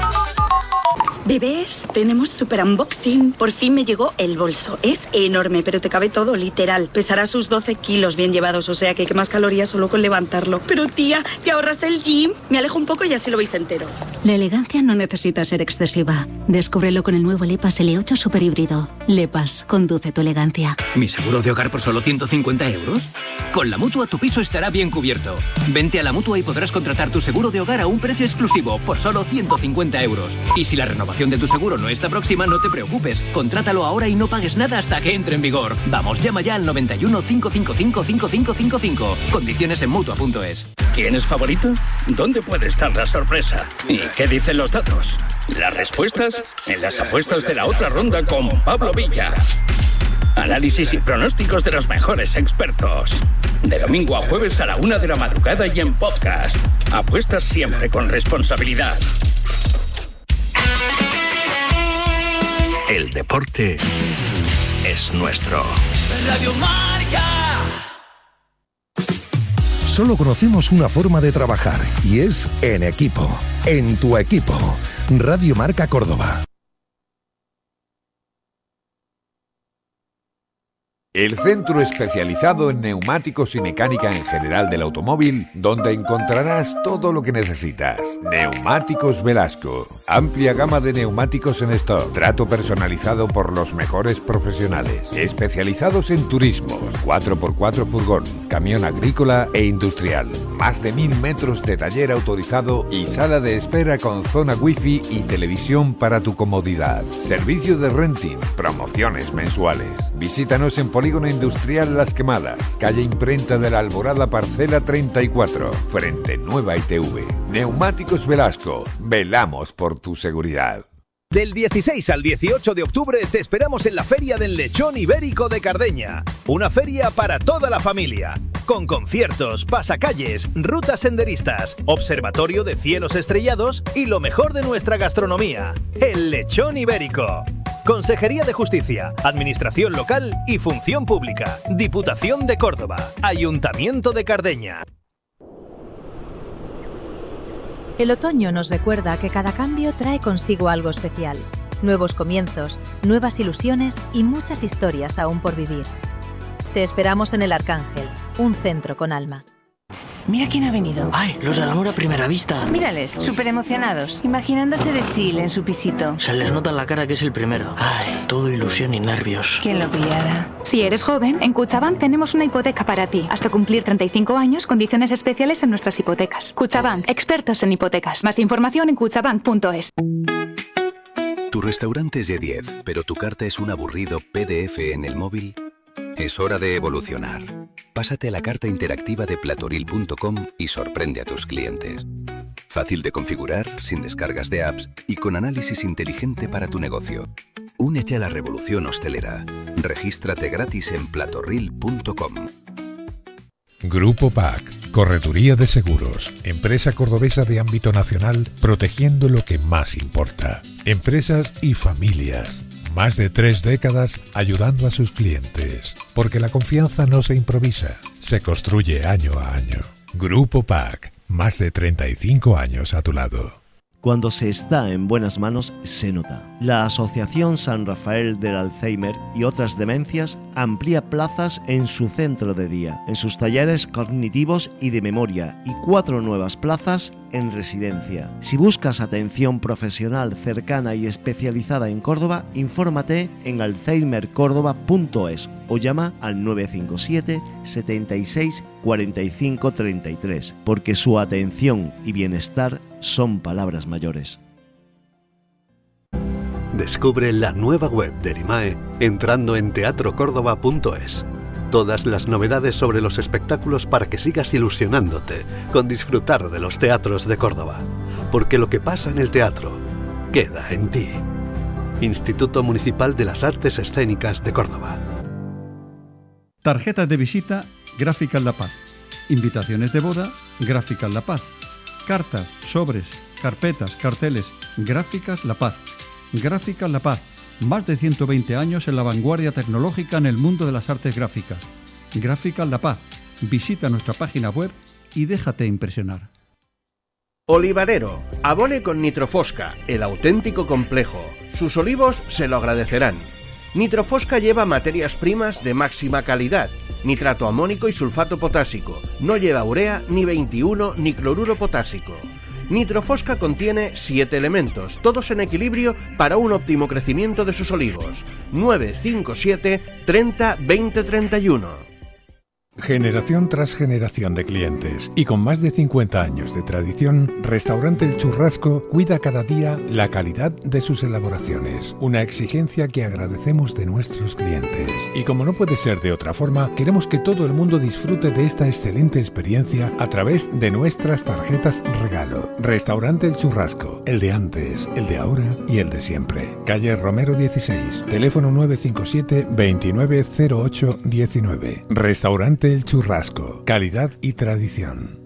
Bebés, tenemos super unboxing. Por fin me llegó el bolso. Es enorme, pero te cabe todo, literal. Pesará sus doce kilos bien llevados, o sea que quemas calorías solo con levantarlo. Pero tía, ¿te ahorras el gym? Me alejo un poco y así lo veis entero. La elegancia no necesita ser excesiva. Descúbrelo con el nuevo Lepas L ocho Super Híbrido. Lepas, conduce tu elegancia. ¿Mi seguro de hogar por solo ciento cincuenta euros? Con la Mutua tu piso estará bien cubierto. Vente a la Mutua y podrás contratar tu seguro de hogar a un precio exclusivo por solo ciento cincuenta euros. Y si la renovación de tu seguro no está próxima, no te preocupes. Contrátalo ahora y no pagues nada hasta que entre en vigor. Vamos, llama ya al noventa y uno, cinco cinco cinco, cinco cinco cinco cinco. Condiciones en mutua punto es. ¿Quién es favorito? ¿Dónde puede estar la sorpresa? ¿Y qué dicen los datos? Las respuestas en las apuestas de la otra ronda con Pablo Villa. Análisis y pronósticos de los mejores expertos. De domingo a jueves a la una de la madrugada y en podcast. Apuestas siempre con responsabilidad. El deporte es nuestro. Radio Marca. Solo conocemos una forma de trabajar y es en equipo. En tu equipo. Radio Marca Córdoba. El centro especializado en neumáticos y mecánica en general del automóvil, donde encontrarás todo lo que necesitas. Neumáticos Velasco. Amplia gama de neumáticos en stock. Trato personalizado por los mejores profesionales. Especializados en turismos, cuatro por cuatro furgón, camión agrícola e industrial. Más de mil metros de taller autorizado y sala de espera con zona wifi y televisión para tu comodidad. Servicio de renting, promociones mensuales. Visítanos en Polígono Industrial Las Quemadas, calle Imprenta de la Alborada, parcela treinta y cuatro, frente Nueva I T V. Neumáticos Velasco, velamos por tu seguridad. Del dieciséis al dieciocho de octubre te esperamos en la Feria del Lechón Ibérico de Cardeña. Una feria para toda la familia. Con conciertos, pasacalles, rutas senderistas, observatorio de cielos estrellados y lo mejor de nuestra gastronomía. El Lechón Ibérico. Consejería de Justicia, Administración Local y Función Pública. Diputación de Córdoba. Ayuntamiento de Cardeña. El otoño nos recuerda que cada cambio trae consigo algo especial. Nuevos comienzos, nuevas ilusiones y muchas historias aún por vivir. Te esperamos en El Arcángel, un centro con alma. Mira quién ha venido. ¡Ay, los del amor a primera vista! Mírales, súper emocionados, imaginándose de chill en su pisito. Se les nota en la cara que es el primero. ¡Ay, todo ilusión y nervios! ¿Quién lo pillara? Si eres joven, en Cuchabank tenemos una hipoteca para ti. Hasta cumplir treinta y cinco años, condiciones especiales en nuestras hipotecas. Cuchabank, expertos en hipotecas. Más información en cuchabank punto es. Tu restaurante es de diez, pero tu carta es un aburrido P D F en el móvil. Es hora de evolucionar. Pásate a la carta interactiva de platoril punto com y sorprende a tus clientes. Fácil de configurar, sin descargas de apps y con análisis inteligente para tu negocio. Únete a la revolución hostelera. Regístrate gratis en platoril punto com. Grupo P A C, Correduría de Seguros, empresa cordobesa de ámbito nacional, protegiendo lo que más importa. Empresas y familias. Más de tres décadas ayudando a sus clientes, porque la confianza no se improvisa, se construye año a año. Grupo P A C, más de treinta y cinco años a tu lado. Cuando se está en buenas manos, se nota. La Asociación San Rafael del Alzheimer y otras demencias amplía plazas en su centro de día, en sus talleres cognitivos y de memoria, y cuatro nuevas plazas en residencia. Si buscas atención profesional cercana y especializada en Córdoba, infórmate en alzheimer córdoba punto es o llama al nueve cinco siete, setenta y seis, cuarenta y cinco, treinta y tres, porque su atención y bienestar son palabras mayores. Descubre la nueva web del I M A E entrando en teatro córdoba punto es. Todas las novedades sobre los espectáculos para que sigas ilusionándote con disfrutar de los teatros de Córdoba. Porque lo que pasa en el teatro queda en ti. Instituto Municipal de las Artes Escénicas de Córdoba. Tarjetas de visita Gráficas La Paz. Invitaciones de boda Gráficas La Paz. Cartas, sobres, carpetas, carteles Gráficas La Paz. Gráficas La Paz. Más de ciento veinte años en la vanguardia tecnológica en el mundo de las artes gráficas. Gráficas La Paz. Visita nuestra página web y déjate impresionar. Olivarero, abone con Nitrofosca, el auténtico complejo. Sus olivos se lo agradecerán. Nitrofosca lleva materias primas de máxima calidad, nitrato amónico y sulfato potásico. No lleva urea, ni veintiuno, ni cloruro potásico. Nitrofosca contiene siete elementos, todos en equilibrio para un óptimo crecimiento de sus olivos. nueve cinco siete, treinta, veinte, treinta y uno. Generación tras generación de clientes y con más de cincuenta años de tradición, Restaurante El Churrasco cuida cada día la calidad de sus elaboraciones, una exigencia que agradecemos de nuestros clientes. Y como no puede ser de otra forma, queremos que todo el mundo disfrute de esta excelente experiencia a través de nuestras tarjetas regalo. Restaurante El Churrasco, el de antes, el de ahora y el de siempre. Calle Romero dieciséis, teléfono nueve cinco siete, veintinueve cero ocho diecinueve. Restaurante El Churrasco, calidad y tradición.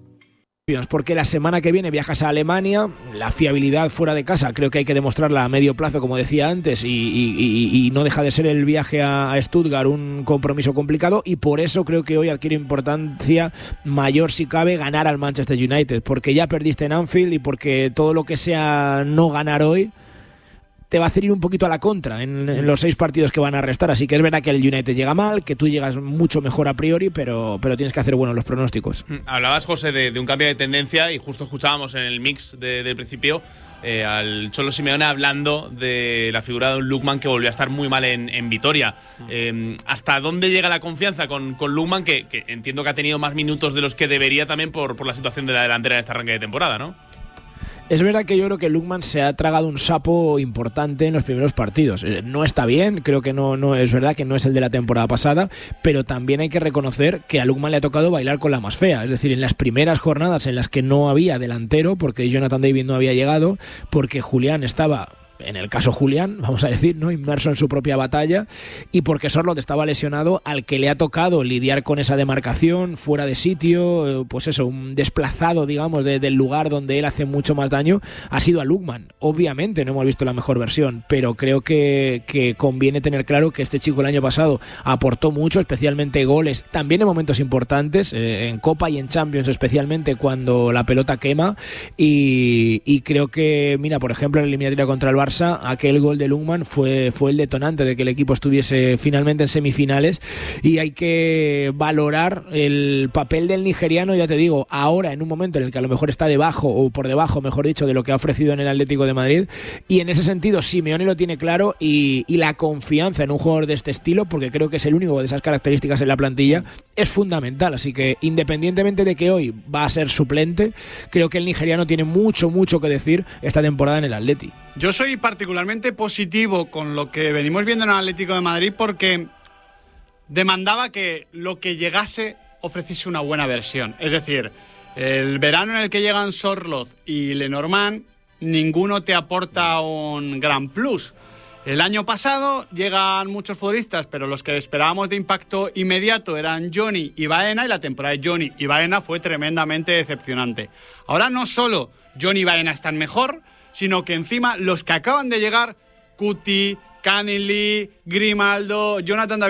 Porque la semana que viene viajas a Alemania, la fiabilidad fuera de casa creo que hay que demostrarla a medio plazo, como decía antes, y, y, y, y no deja de ser el viaje a, a Stuttgart un compromiso complicado, y por eso creo que hoy adquiere importancia mayor, si cabe, ganar al Manchester United, porque ya perdiste en Anfield y porque todo lo que sea no ganar hoy te va a hacer ir un poquito a la contra en, en los seis partidos que van a restar. Así que es verdad que el United llega mal, que tú llegas mucho mejor a priori, pero, pero tienes que hacer buenos los pronósticos. Hablabas, José, de, de un cambio de tendencia y justo escuchábamos en el mix de, del principio eh, al Cholo Simeone hablando de la figura de un Lookman que volvió a estar muy mal en, en Vitoria. Eh, ¿Hasta dónde llega la confianza con, con Lookman, que, que entiendo que ha tenido más minutos de los que debería también por, por la situación de la delantera en este arranque de temporada, ¿no? Es verdad que yo creo que Lookman se ha tragado un sapo importante en los primeros partidos. No está bien, creo que no, no es verdad que no es el de la temporada pasada, pero también hay que reconocer que a Lookman le ha tocado bailar con la más fea. Es decir, en las primeras jornadas en las que no había delantero, porque Jonathan David no había llegado, porque Julián estaba, en el caso Julián, vamos a decir, ¿no?, inmerso en su propia batalla, y porque Sorloth estaba lesionado, al que le ha tocado lidiar con esa demarcación fuera de sitio, pues eso, un desplazado, digamos, de, del lugar donde él hace mucho más daño, ha sido a Lookman. Obviamente no hemos visto la mejor versión, pero creo que, que conviene tener claro que este chico el año pasado aportó mucho, especialmente goles, también en momentos importantes, eh, en Copa y en Champions, especialmente cuando la pelota quema, y, y creo que, mira, por ejemplo, en la eliminatoria contra el Barça, aquel gol de Lookman fue, fue el detonante de que el equipo estuviese finalmente en semifinales, y hay que valorar el papel del nigeriano, ya te digo, ahora en un momento en el que a lo mejor está debajo, o por debajo, mejor dicho, de lo que ha ofrecido en el Atlético de Madrid, y en ese sentido Simeone lo tiene claro, y, y la confianza en un jugador de este estilo, porque creo que es el único de esas características en la plantilla, es fundamental. Así que independientemente de que hoy va a ser suplente, creo que el nigeriano tiene mucho, mucho que decir esta temporada en el Atleti. Yo soy particularmente positivo con lo que venimos viendo en el Atlético de Madrid, porque demandaba que lo que llegase ofreciese una buena versión. Es decir, el verano en el que llegan Sorloth y Lenormand, ninguno te aporta un gran plus. El año pasado llegan muchos futbolistas, pero los que esperábamos de impacto inmediato eran Johnny y Baena, y la temporada de Johnny y Baena fue tremendamente decepcionante. Ahora no solo Johnny y Baena están mejor, sino que encima los que acaban de llegar, Cuti, Canning Lee, Grimaldo, Jonathan David,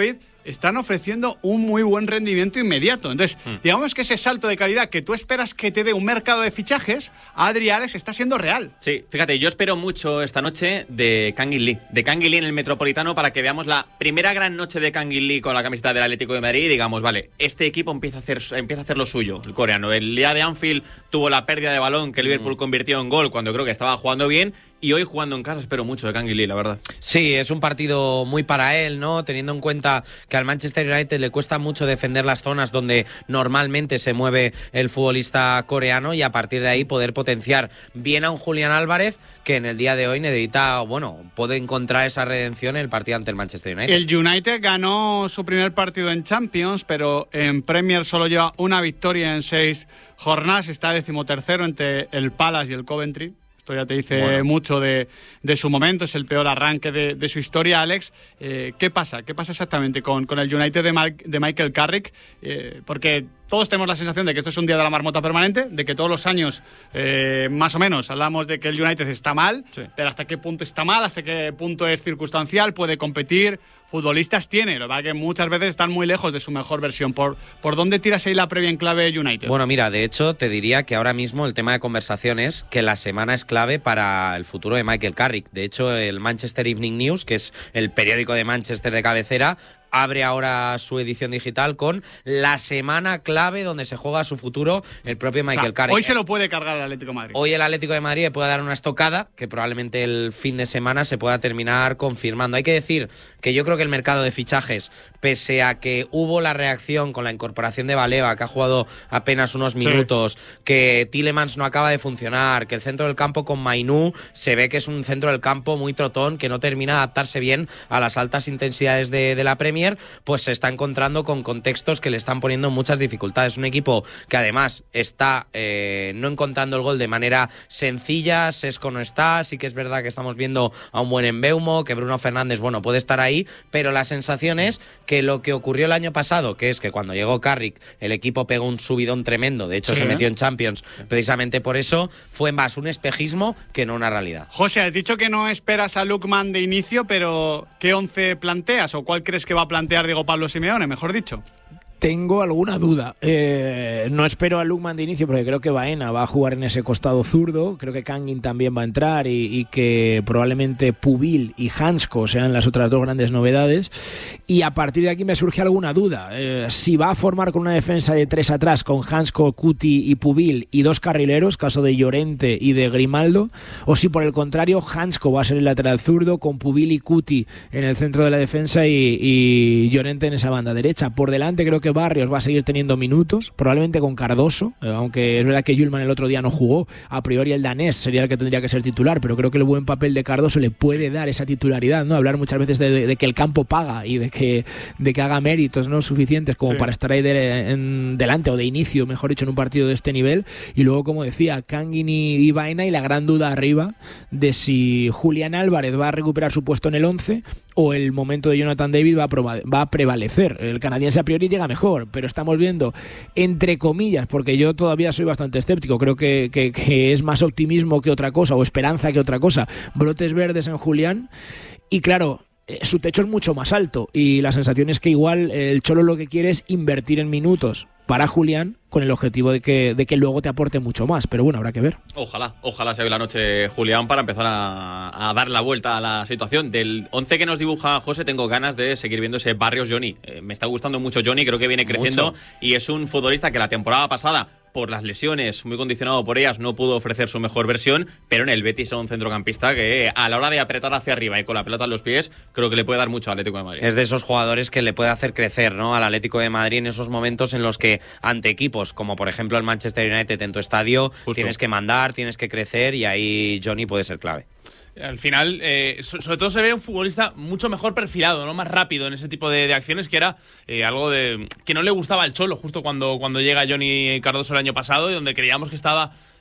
están ofreciendo un muy buen rendimiento inmediato. Entonces, Mm. digamos que ese salto de calidad que tú esperas que te dé un mercado de fichajes, Adri Alex está siendo real. Sí, fíjate, yo espero mucho esta noche de Kangin Lee, de Kangin Lee en el Metropolitano, para que veamos la primera gran noche de Kangin Lee con la camiseta del Atlético de Madrid y digamos, vale, este equipo empieza a hacer empieza a hacer lo suyo, el coreano. El día de Anfield tuvo la pérdida de balón que el Liverpool mm. convirtió en gol cuando creo que estaba jugando bien, y hoy jugando en casa espero mucho de Kangin Lee, la verdad. Sí, es un partido muy para él, ¿no? Teniendo en cuenta que al Manchester United le cuesta mucho defender las zonas donde normalmente se mueve el futbolista coreano, y a partir de ahí poder potenciar bien a un Julián Álvarez que en el día de hoy necesita, bueno, puede encontrar esa redención en el partido ante el Manchester United. El United ganó su primer partido en Champions, pero en Premier solo lleva una victoria en seis jornadas, está decimotercero entre el Palace y el Coventry. Esto ya te dice bueno. mucho de, de su momento, es el peor arranque de, de su historia, Alex. Eh, ¿Qué pasa? ¿Qué pasa exactamente con, con el United de, Mar, de Michael Carrick? Eh, porque todos tenemos la sensación de que esto es un día de la marmota permanente, de que todos los años, eh, más o menos, hablamos de que el United está mal, sí. pero ¿hasta qué punto está mal? ¿Hasta qué punto es circunstancial? ¿Puede competir? Futbolistas tiene, lo que pasa es que muchas veces están muy lejos de su mejor versión. ¿Por, por dónde tiras ahí la previa en clave United? Bueno, mira, de hecho te diría que ahora mismo el tema de conversación es que la semana es clave para el futuro de Michael Carrick. De hecho, el Manchester Evening News, que es el periódico de Manchester de cabecera, abre ahora su edición digital con la semana clave donde se juega su futuro el propio Michael o sea, Carrick. Hoy se lo puede cargar el Atlético de Madrid. Hoy el Atlético de Madrid le puede dar una estocada que probablemente el fin de semana se pueda terminar confirmando. Hay que decir que yo creo que el mercado de fichajes, pese a que hubo la reacción con la incorporación de Baleva, que ha jugado apenas unos minutos, sí. que Tielemans no acaba de funcionar, que el centro del campo con Mainú se ve que es un centro del campo muy trotón, que no termina de adaptarse bien a las altas intensidades de, de la Premier, pues se está encontrando con contextos que le están poniendo muchas dificultades. Un equipo que además está eh, no encontrando el gol de manera sencilla, Sesco no está, sí que es verdad que estamos viendo a un buen Mbeumo, que Bruno Fernández, bueno, puede estar ahí, pero la sensación es que lo que ocurrió el año pasado, que es que cuando llegó Carrick, el equipo pegó un subidón tremendo, de hecho sí, se metió en Champions precisamente por eso, fue más un espejismo que no una realidad. José, has dicho que no esperas a Lookman de inicio, pero ¿qué once planteas o cuál crees que va a plantear Diego Pablo Simeone, mejor dicho? Tengo alguna duda. Eh, no espero a Lookman de inicio porque creo que Baena va a jugar en ese costado zurdo. Creo que Kangin también va a entrar y, y que probablemente Pubil y Hansko sean las otras dos grandes novedades. Y a partir de aquí me surge alguna duda. Eh, si va a formar con una defensa de tres atrás con Hansko, Cuti y Pubil y dos carrileros, caso de Llorente y de Grimaldo, o si por el contrario Hansko va a ser el lateral zurdo con Pubil y Cuti en el centro de la defensa y, y Llorente en esa banda derecha. Por delante creo que Barrios va a seguir teniendo minutos, probablemente con Cardoso, eh, aunque es verdad que Hjulmand el otro día no jugó, a priori el danés sería el que tendría que ser titular, pero creo que el buen papel de Cardoso le puede dar esa titularidad, ¿no? Hablar muchas veces de, de, de que el campo paga y de que, de que haga méritos no suficientes como sí. para estar ahí de, en, delante o de inicio, mejor dicho, en un partido de este nivel. Y luego, como decía, Kangin y, y Baena, y la gran duda arriba de si Julián Álvarez va a recuperar su puesto en el once o el momento de Jonathan David va a, proba- va a prevalecer. El canadiense a priori llega mejor, pero estamos viendo, entre comillas, porque yo todavía soy bastante escéptico, creo que, que, que es más optimismo que otra cosa, o esperanza que otra cosa, brotes verdes en Julián, y claro, eh, su techo es mucho más alto, y la sensación es que igual el Cholo lo que quiere es invertir en minutos para Julián, con el objetivo de que, de que luego te aporte mucho más, pero bueno, habrá que ver. Ojalá, ojalá se ve la noche Julián para empezar a, a dar la vuelta a la situación. Del once que nos dibuja José, tengo ganas de seguir viendo ese Barrios Johnny. Eh, me está gustando mucho Johnny, creo que viene creciendo mucho. Y es un futbolista que la temporada pasada, por las lesiones, muy condicionado por ellas, no pudo ofrecer su mejor versión, pero en el Betis es un centrocampista que a la hora de apretar hacia arriba y con la pelota en los pies, creo que le puede dar mucho al Atlético de Madrid. Es de esos jugadores que le puede hacer crecer, ¿no?, al Atlético de Madrid en esos momentos en los que ante equipos como por ejemplo el Manchester United en tu estadio, Justo. tienes que mandar, tienes que crecer, y ahí Johnny puede ser clave. Al final, eh, sobre todo se ve un futbolista mucho mejor perfilado, ¿no? Más rápido en ese tipo de, de acciones, que era eh, algo de que no le gustaba al Cholo justo cuando, cuando llega Johnny Cardoso el año pasado, y donde creíamos que estaba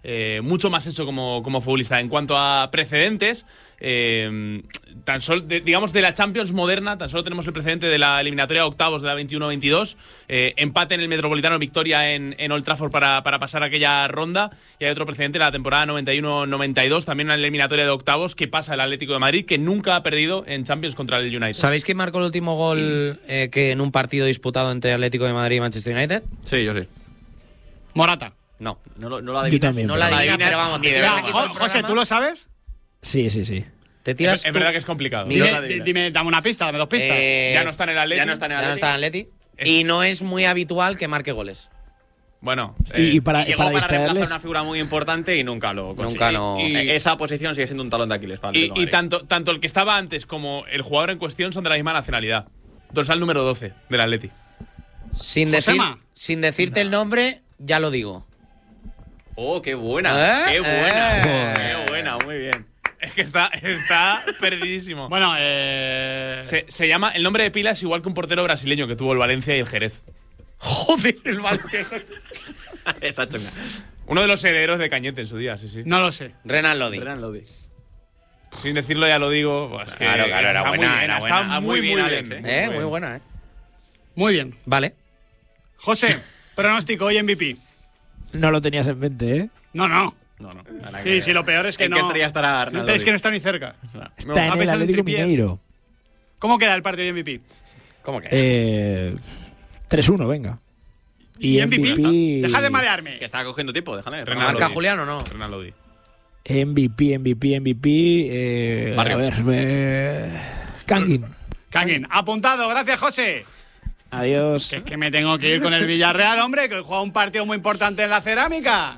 eh, mucho más hecho como, como futbolista. En cuanto a precedentes, eh, tan solo, de, digamos, de la Champions moderna, tan solo tenemos el precedente de la eliminatoria de octavos de la veintiuno veintidós, eh, empate en el Metropolitano, victoria en, en Old Trafford para, para pasar aquella ronda, y hay otro precedente de la temporada noventa y uno noventa y dos, también en la eliminatoria de octavos, que pasa el Atlético de Madrid, que nunca ha perdido en Champions contra el United. ¿Sabéis quién marcó el último gol eh, que en un partido disputado entre Atlético de Madrid y Manchester United? Sí, yo sí. Morata. No. No, lo- no lo Yo también. No la pero- adivinas, pero vamos, ni te de tiras broma. aquí todo el José, programa. ¿tú lo sabes? Sí, sí, sí. Te tiras Es, es tú- verdad que es complicado. Miguel, Dime, di- dime, dame una pista, dame dos pistas. Eh, Ya no está en el Atlético. ya no está en el Ya no Atleti. está en Atleti. Es- Y no es muy habitual que marque goles. Bueno, Y, eh, y para, Y llegó para para, reemplazar distraerles, una figura muy importante y nunca lo consiguió. Nunca no- Y- Y- esa posición sigue siendo un talón de Aquiles para el y, Atlético de y Madrid. tanto, tanto el que estaba antes como el jugador en cuestión son de la misma nacionalidad. Dorsal número doce del Atleti. Sin, decir, Josema. sin decirte el nombre, ya lo digo. Oh, qué buena, ¿Eh? qué buena, Eh. qué buena, muy bien. Es que está, está perdidísimo. Bueno, eh... Se, se llama, el nombre de pila es igual que un portero brasileño que tuvo el Valencia y el Jerez. Joder, el Valencia. Esa chunga. Uno de los herederos de Cañete en su día, sí, sí. No lo sé. Renan Lodi. Renan Lodi. Sin decirlo ya lo digo. Pues que Claro, claro, era está muy buena, bien, era está buena. muy, Muy bien, muy Alex, bien. Eh, Muy muy bien. buena, eh. Muy bien. Vale. José, pronóstico hoy M V P. no lo tenías en mente, ¿eh? No, no. No, no. a la Sí, que- sí, lo peor es que ¿En no. qué estrella estará Renan Es Lodi? que no está ni cerca. Está ha en el pesado en Atlético Trippier. Mineiro. ¿Cómo queda el partido de M V P? ¿Cómo que? Eh, tres uno, venga. Y, ¿Y M V P? Deja de marearme. Que está cogiendo tiempo, déjale. Renan ¿Marca Lodi. Julián o no? Renan Lodi. M V P, M V P, M V P. Eh, a Barrios. ver, eh, Kangin. Kangin, apuntado. Gracias, José. Adiós. Que es que me tengo que ir con el Villarreal, hombre, que juega un partido muy importante en la cerámica.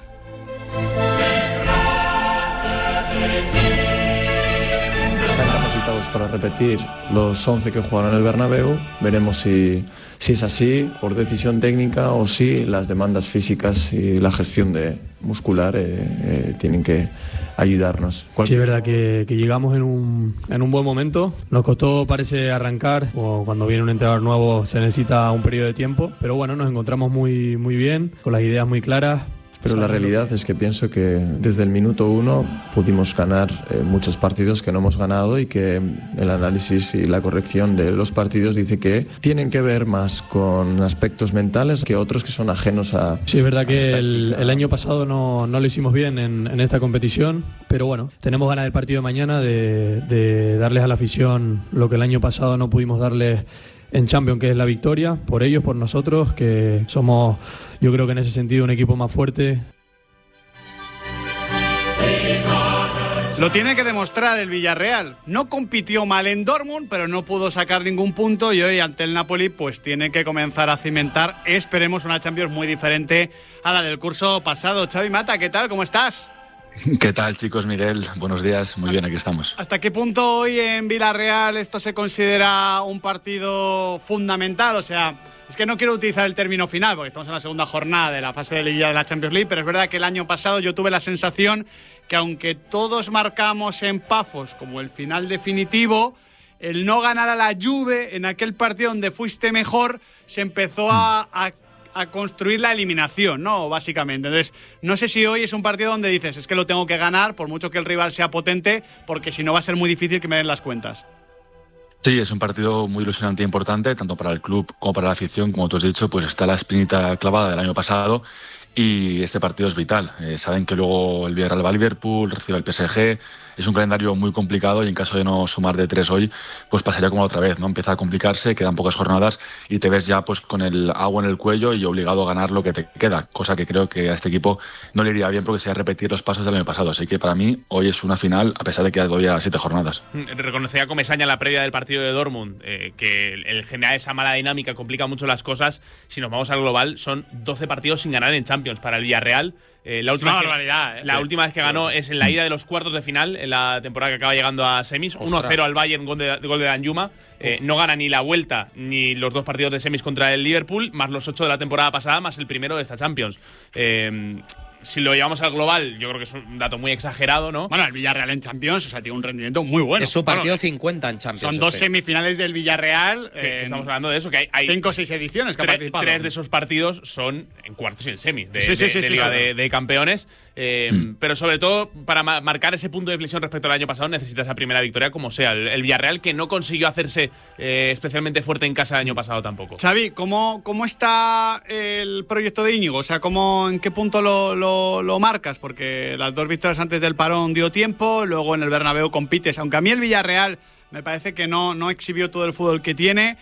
Están capacitados para repetir los once que jugaron en el Bernabéu. Veremos si, si es así por decisión técnica o si las demandas físicas y la gestión de muscular eh, eh, tienen que ayudarnos. Sí, es verdad que, que llegamos en un, en un buen momento. Nos costó, parece, arrancar. O cuando viene un entrenador nuevo se necesita un periodo de tiempo. Pero bueno, nos encontramos muy, muy bien, con las ideas muy claras. Pero la realidad es que pienso que desde el minuto uno pudimos ganar eh, muchos partidos que no hemos ganado y que el análisis y la corrección de los partidos dice que tienen que ver más con aspectos mentales que otros que son ajenos a... Sí, es verdad que el, el año pasado no, no lo hicimos bien en, en esta competición, pero bueno, tenemos ganas del partido de mañana de, de darles a la afición lo que el año pasado no pudimos darles en Champions, que es la victoria, por ellos, por nosotros, que somos, yo creo que en ese sentido, un equipo más fuerte. Lo tiene que demostrar el Villarreal. No compitió mal en Dortmund, pero no pudo sacar ningún punto y hoy ante el Napoli pues tiene que comenzar a cimentar, esperemos, una Champions muy diferente a la del curso pasado. Xavi Mata, ¿qué tal? ¿Cómo estás? ¿Qué tal, chicos? Miguel, buenos días. Muy bien, aquí estamos. ¿Hasta qué punto hoy en Villarreal esto se considera un partido fundamental? O sea, es que no quiero utilizar el término final porque estamos en la segunda jornada de la fase de liguilla de la Champions League, pero es verdad que el año pasado yo tuve la sensación que aunque todos marcamos en Pafos como el final definitivo, el no ganar a la Juve en aquel partido donde fuiste mejor se empezó a, a a construir la eliminación, ¿no? Básicamente. Entonces, no sé si hoy es un partido donde dices, es que lo tengo que ganar, por mucho que el rival sea potente, porque si no va a ser muy difícil que me den las cuentas. Sí, es un partido muy ilusionante e importante, tanto para el club como para la afición. Como tú has dicho, pues está la espinita clavada del año pasado y este partido es vital. Eh, saben que luego el Villarreal va a Liverpool, recibe el P S G. Es un calendario muy complicado y en caso de no sumar de tres hoy, pues pasaría como la otra vez, ¿no? Empieza a complicarse, quedan pocas jornadas y te ves ya pues con el agua en el cuello y obligado a ganar lo que te queda, cosa que creo que a este equipo no le iría bien porque sería repetir los pasos del año pasado. Así que para mí hoy es una final a pesar de que quedan todavía siete jornadas. Reconocía Comesaña en la previa del partido de Dortmund eh, que el, el generar esa mala dinámica complica mucho las cosas. Si nos vamos al global, son doce partidos sin ganar en Champions para el Villarreal. Eh, la última, una que, barbaridad, ¿eh? la Sí. última vez que ganó es en la ida de los cuartos de final, en la temporada que acaba llegando a semis. uno cero al Bayern, gol de, gol de Danjuma. Eh, no gana ni la vuelta ni los dos partidos de semis contra el Liverpool, más los ocho de la temporada pasada, más el primero de esta Champions. Eh, si lo llevamos al global, yo creo que es un dato muy exagerado, ¿no? Bueno, el Villarreal en Champions, o sea, tiene un rendimiento muy bueno. Es su partido bueno, cincuenta en Champions. Son dos este. semifinales del Villarreal. Que, que eh, estamos hablando de eso, que hay, hay cinco o seis ediciones que ha tres, participado. tres de esos partidos son en cuartos y en semis de, Sí, sí, de, sí, de sí, Liga sí, de, de Campeones. Eh, mm. Pero sobre todo, para ma marcar ese punto de inflexión respecto al año pasado, necesita esa primera victoria como sea. El, el Villarreal, que no consiguió hacerse eh, especialmente fuerte en casa el año pasado tampoco. Xavi, ¿cómo, cómo está el proyecto de Íñigo? O sea, ¿cómo, ¿en qué punto lo, lo, lo marcas? Porque las dos victorias antes del parón dio tiempo, luego en el Bernabéu compites. Aunque a mí el Villarreal me parece que no, no exhibió todo el fútbol que tiene.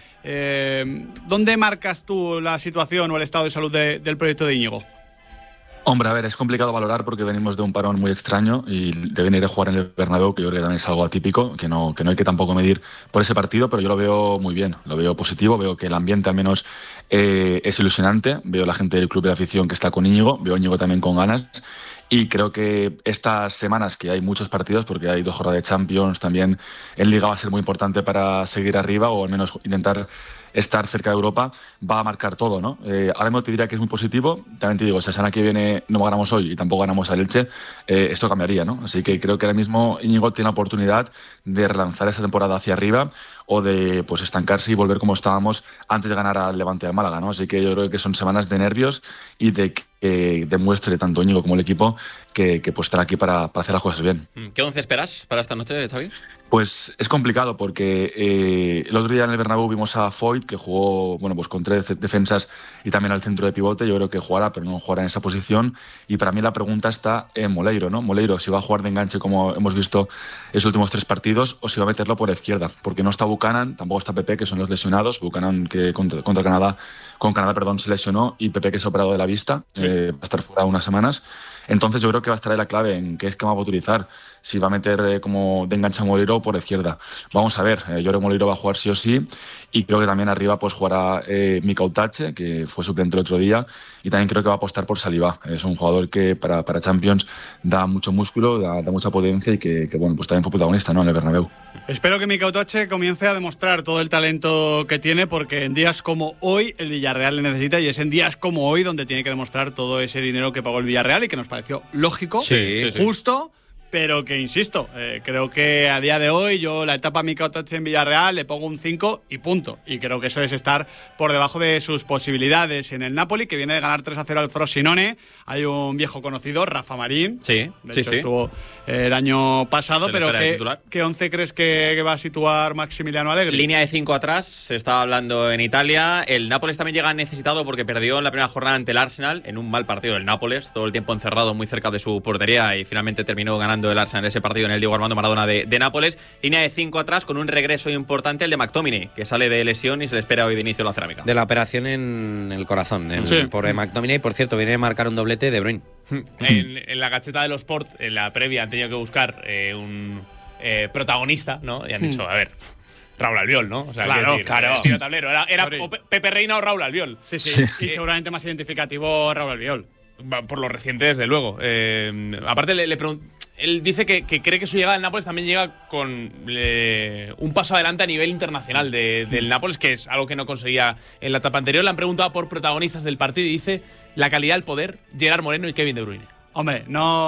Eh, ¿Dónde marcas tú la situación o el estado de salud de, del proyecto de Íñigo? Hombre, a ver, es complicado valorar porque venimos de un parón muy extraño y de venir a jugar en el Bernabéu, que yo creo que también es algo atípico, que no, que no hay que tampoco medir por ese partido, pero yo lo veo muy bien, lo veo positivo, veo que el ambiente al menos eh, es ilusionante, veo la gente del club de la afición que está con Íñigo, veo a Íñigo también con ganas. Y creo que estas semanas, que hay muchos partidos, porque hay dos jornadas de Champions, también en Liga va a ser muy importante para seguir arriba o al menos intentar estar cerca de Europa, va a marcar todo, ¿no? Eh, ahora mismo te diría que es muy positivo. También te digo, si la semana que viene no ganamos hoy y tampoco ganamos al Elche, eh, esto cambiaría, ¿no? Así que creo que ahora mismo Íñigo tiene la oportunidad de relanzar esta temporada hacia arriba o de pues estancarse y volver como estábamos antes de ganar al Levante y al Málaga, ¿no? Así que yo creo que son semanas de nervios y de que demuestre tanto Íñigo como el equipo que, que pues estará aquí para, para hacer las cosas bien. ¿Qué once esperas para esta noche, Xavi? Pues es complicado porque eh, el otro día en el Bernabéu vimos a Foyt, que jugó bueno pues con tres defensas y también al centro de pivote. Yo creo que jugará, pero no jugará en esa posición. Y para mí la pregunta está en Moleiro, ¿no? Moleiro, si va a jugar de enganche como hemos visto en los últimos tres partidos o si va a meterlo por la izquierda, porque no está Buchanan, tampoco está Pepe, que son los lesionados. Buchanan, que contra, contra Canadá, con Canadá perdón, se lesionó, y Pepe, que se ha operado de la vista, sí. eh, va a estar fuera unas semanas. Entonces yo creo que va a estar ahí la clave en qué esquema va a utilizar, si va a meter eh, como de enganche a Moleiro por la izquierda. Vamos a ver, eh, yo creo que Moleiro va a jugar sí o sí, y creo que también arriba pues jugará eh, Mika Otache, que fue suplente el otro día, y también creo que va a apostar por Saliba. Es un jugador que para, para Champions da mucho músculo, da, da mucha potencia y que, que bueno pues también fue protagonista, ¿no?, en el Bernabéu. Espero que Mika Otache comience a demostrar todo el talento que tiene, porque en días como hoy el Villarreal le necesita, y es en días como hoy donde tiene que demostrar todo ese dinero que pagó el Villarreal y que nos pareció lógico, sí, sí, justo, sí. Pero que, insisto, eh, creo que a día de hoy yo la etapa Mika Otache en Villarreal le pongo un cinco y punto. Y creo que eso es estar por debajo de sus posibilidades. En el Napoli, que viene de ganar tres a cero al Frosinone, hay un viejo conocido, Rafa Marín. Sí, de sí, hecho sí. estuvo eh, el año pasado, Se pero ¿qué, ¿qué once crees que, que va a situar Maximiliano Allegri? Línea de cinco atrás, se estaba hablando en Italia. El Nápoles también llega necesitado porque perdió en la primera jornada ante el Arsenal, en un mal partido del Nápoles, todo el tiempo encerrado muy cerca de su portería, y finalmente terminó ganando el Arsenal ese partido en el Diego Armando Maradona de, de Nápoles. Línea de cinco atrás con un regreso importante, el de McTominay, que sale de lesión y se le espera hoy de inicio la cerámica. De la operación en el corazón, el sí. pobre McTominay. Por cierto, viene a marcar un doblete de Bruyne. En, en la gacheta de los Sport, en la previa, han tenido que buscar eh, un eh, protagonista, ¿no? Y han dicho, a ver, Raúl Albiol, ¿no? O sea, claro, decir, claro. El tiro tablero. Era, era o Pepe Reina o Raúl Albiol. Sí, sí. sí. Y seguramente más identificativo Raúl Albiol. Por lo reciente, desde luego. Eh, aparte, le, le pregunto. Él dice que, que cree que su llegada al Nápoles también llega con eh, un paso adelante a nivel internacional de, del Nápoles, que es algo que no conseguía en la etapa anterior. Le han preguntado por protagonistas del partido y dice la calidad, el poder, Gerard Moreno y Kevin De Bruyne. Hombre,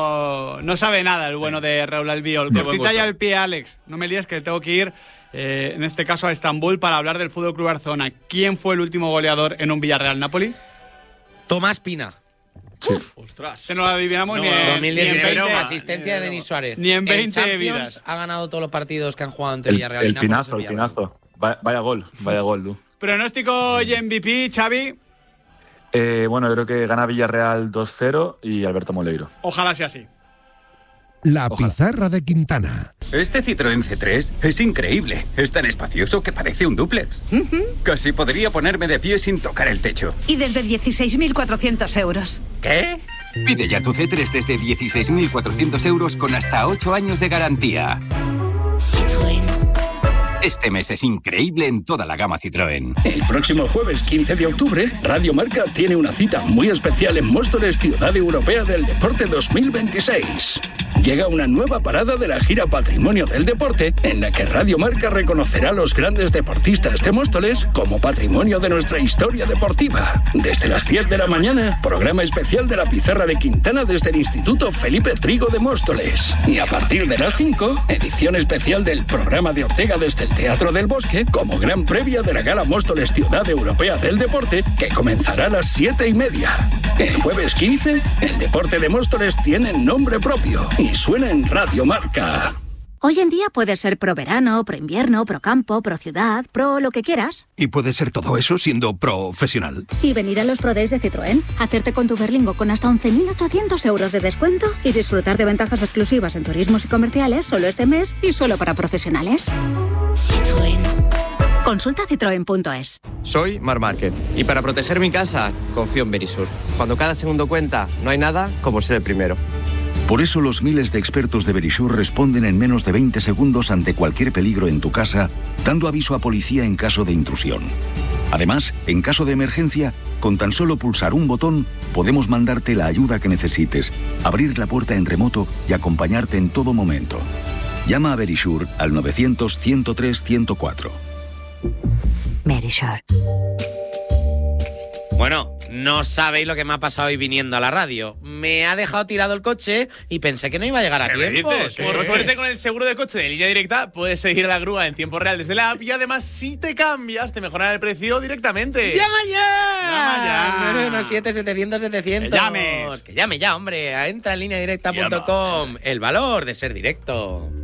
no, no sabe nada el bueno sí. de Raúl Albiol. Cortita ya el pie, Alex. No me líes que tengo que ir, eh, en este caso, a Estambul para hablar del Fútbol Club Barcelona. ¿Quién fue el último goleador en un Villarreal-Napoli? Tomás Pina. Sí. Uf, ostras. Que no lo adivinamos no, ni, en, dos mil dieciséis, ni en veinte. Asistencia de Denis Suárez. Ni en veinte en vidas. Ha ganado todos los partidos que han jugado ante el Villarreal. El, y el pinazo, el pinazo. Vaya, vaya gol, vaya gol, tú. Pronóstico y M V P, Xavi. Eh, bueno, yo creo que gana Villarreal dos cero y Alberto Moleiro. Ojalá sea así. La Ojalá. pizarra de Quintana. Este Citroën C tres es increíble. Es tan espacioso que parece un dúplex. Uh-huh. Casi podría ponerme de pie sin tocar el techo. Y desde dieciséis mil cuatrocientos euros. ¿Qué? Pide ya tu C tres desde dieciséis mil cuatrocientos euros con hasta ocho años de garantía. Citroën. Este mes es increíble en toda la gama Citroën. El próximo jueves quince de octubre, Radio Marca tiene una cita muy especial en Móstoles, Ciudad Europea del Deporte dos mil veintiséis. llega una nueva parada de la gira Patrimonio del Deporte, en la que Radio Marca reconocerá a los grandes deportistas de Móstoles como patrimonio de nuestra historia deportiva. Desde las diez de la mañana, programa especial de la Pizarra de Quintana desde el Instituto Felipe Trigo de Móstoles. Y a partir de las cinco, edición especial del programa de Ortega desde el Teatro del Bosque, como gran previa de la Gala Móstoles Ciudad Europea del Deporte, que comenzará a las siete y media. El jueves quince, el deporte de Móstoles tiene nombre propio y suena en Radio Marca. Hoy en día puedes ser pro verano, pro invierno, pro campo, pro ciudad, pro lo que quieras. Y puedes ser todo eso siendo profesional. Y venir a los Pro Days de Citroën, hacerte con tu Berlingo con hasta once mil ochocientos euros de descuento y disfrutar de ventajas exclusivas en turismos y comerciales solo este mes y solo para profesionales. Citroën. Consulta citroen punto es. Soy Mar Márquez y para proteger mi casa confío en Verisur. Cuando cada segundo cuenta, no hay nada como ser el primero. Por eso los miles de expertos de Verisur responden en menos de veinte segundos ante cualquier peligro en tu casa, dando aviso a policía en caso de intrusión. Además, en caso de emergencia, con tan solo pulsar un botón, podemos mandarte la ayuda que necesites, abrir la puerta en remoto y acompañarte en todo momento. Llama a Verisur al novecientos, ciento tres, ciento cuatro. Verisur. Bueno, no sabéis lo que me ha pasado hoy viniendo a la radio. Me ha dejado tirado el coche y pensé que no iba a llegar a tiempo. Por suerte, con el seguro de coche de Línea Directa puedes seguir a la grúa en tiempo real desde la app y además si te cambias te mejorará el precio directamente. ¡Llama ya! ¡Llama ya! nueve uno siete, setecientos, setecientos. ¡Que llames! ¡Que llame ya, hombre! Entra en línea directa punto com. El valor de ser directo.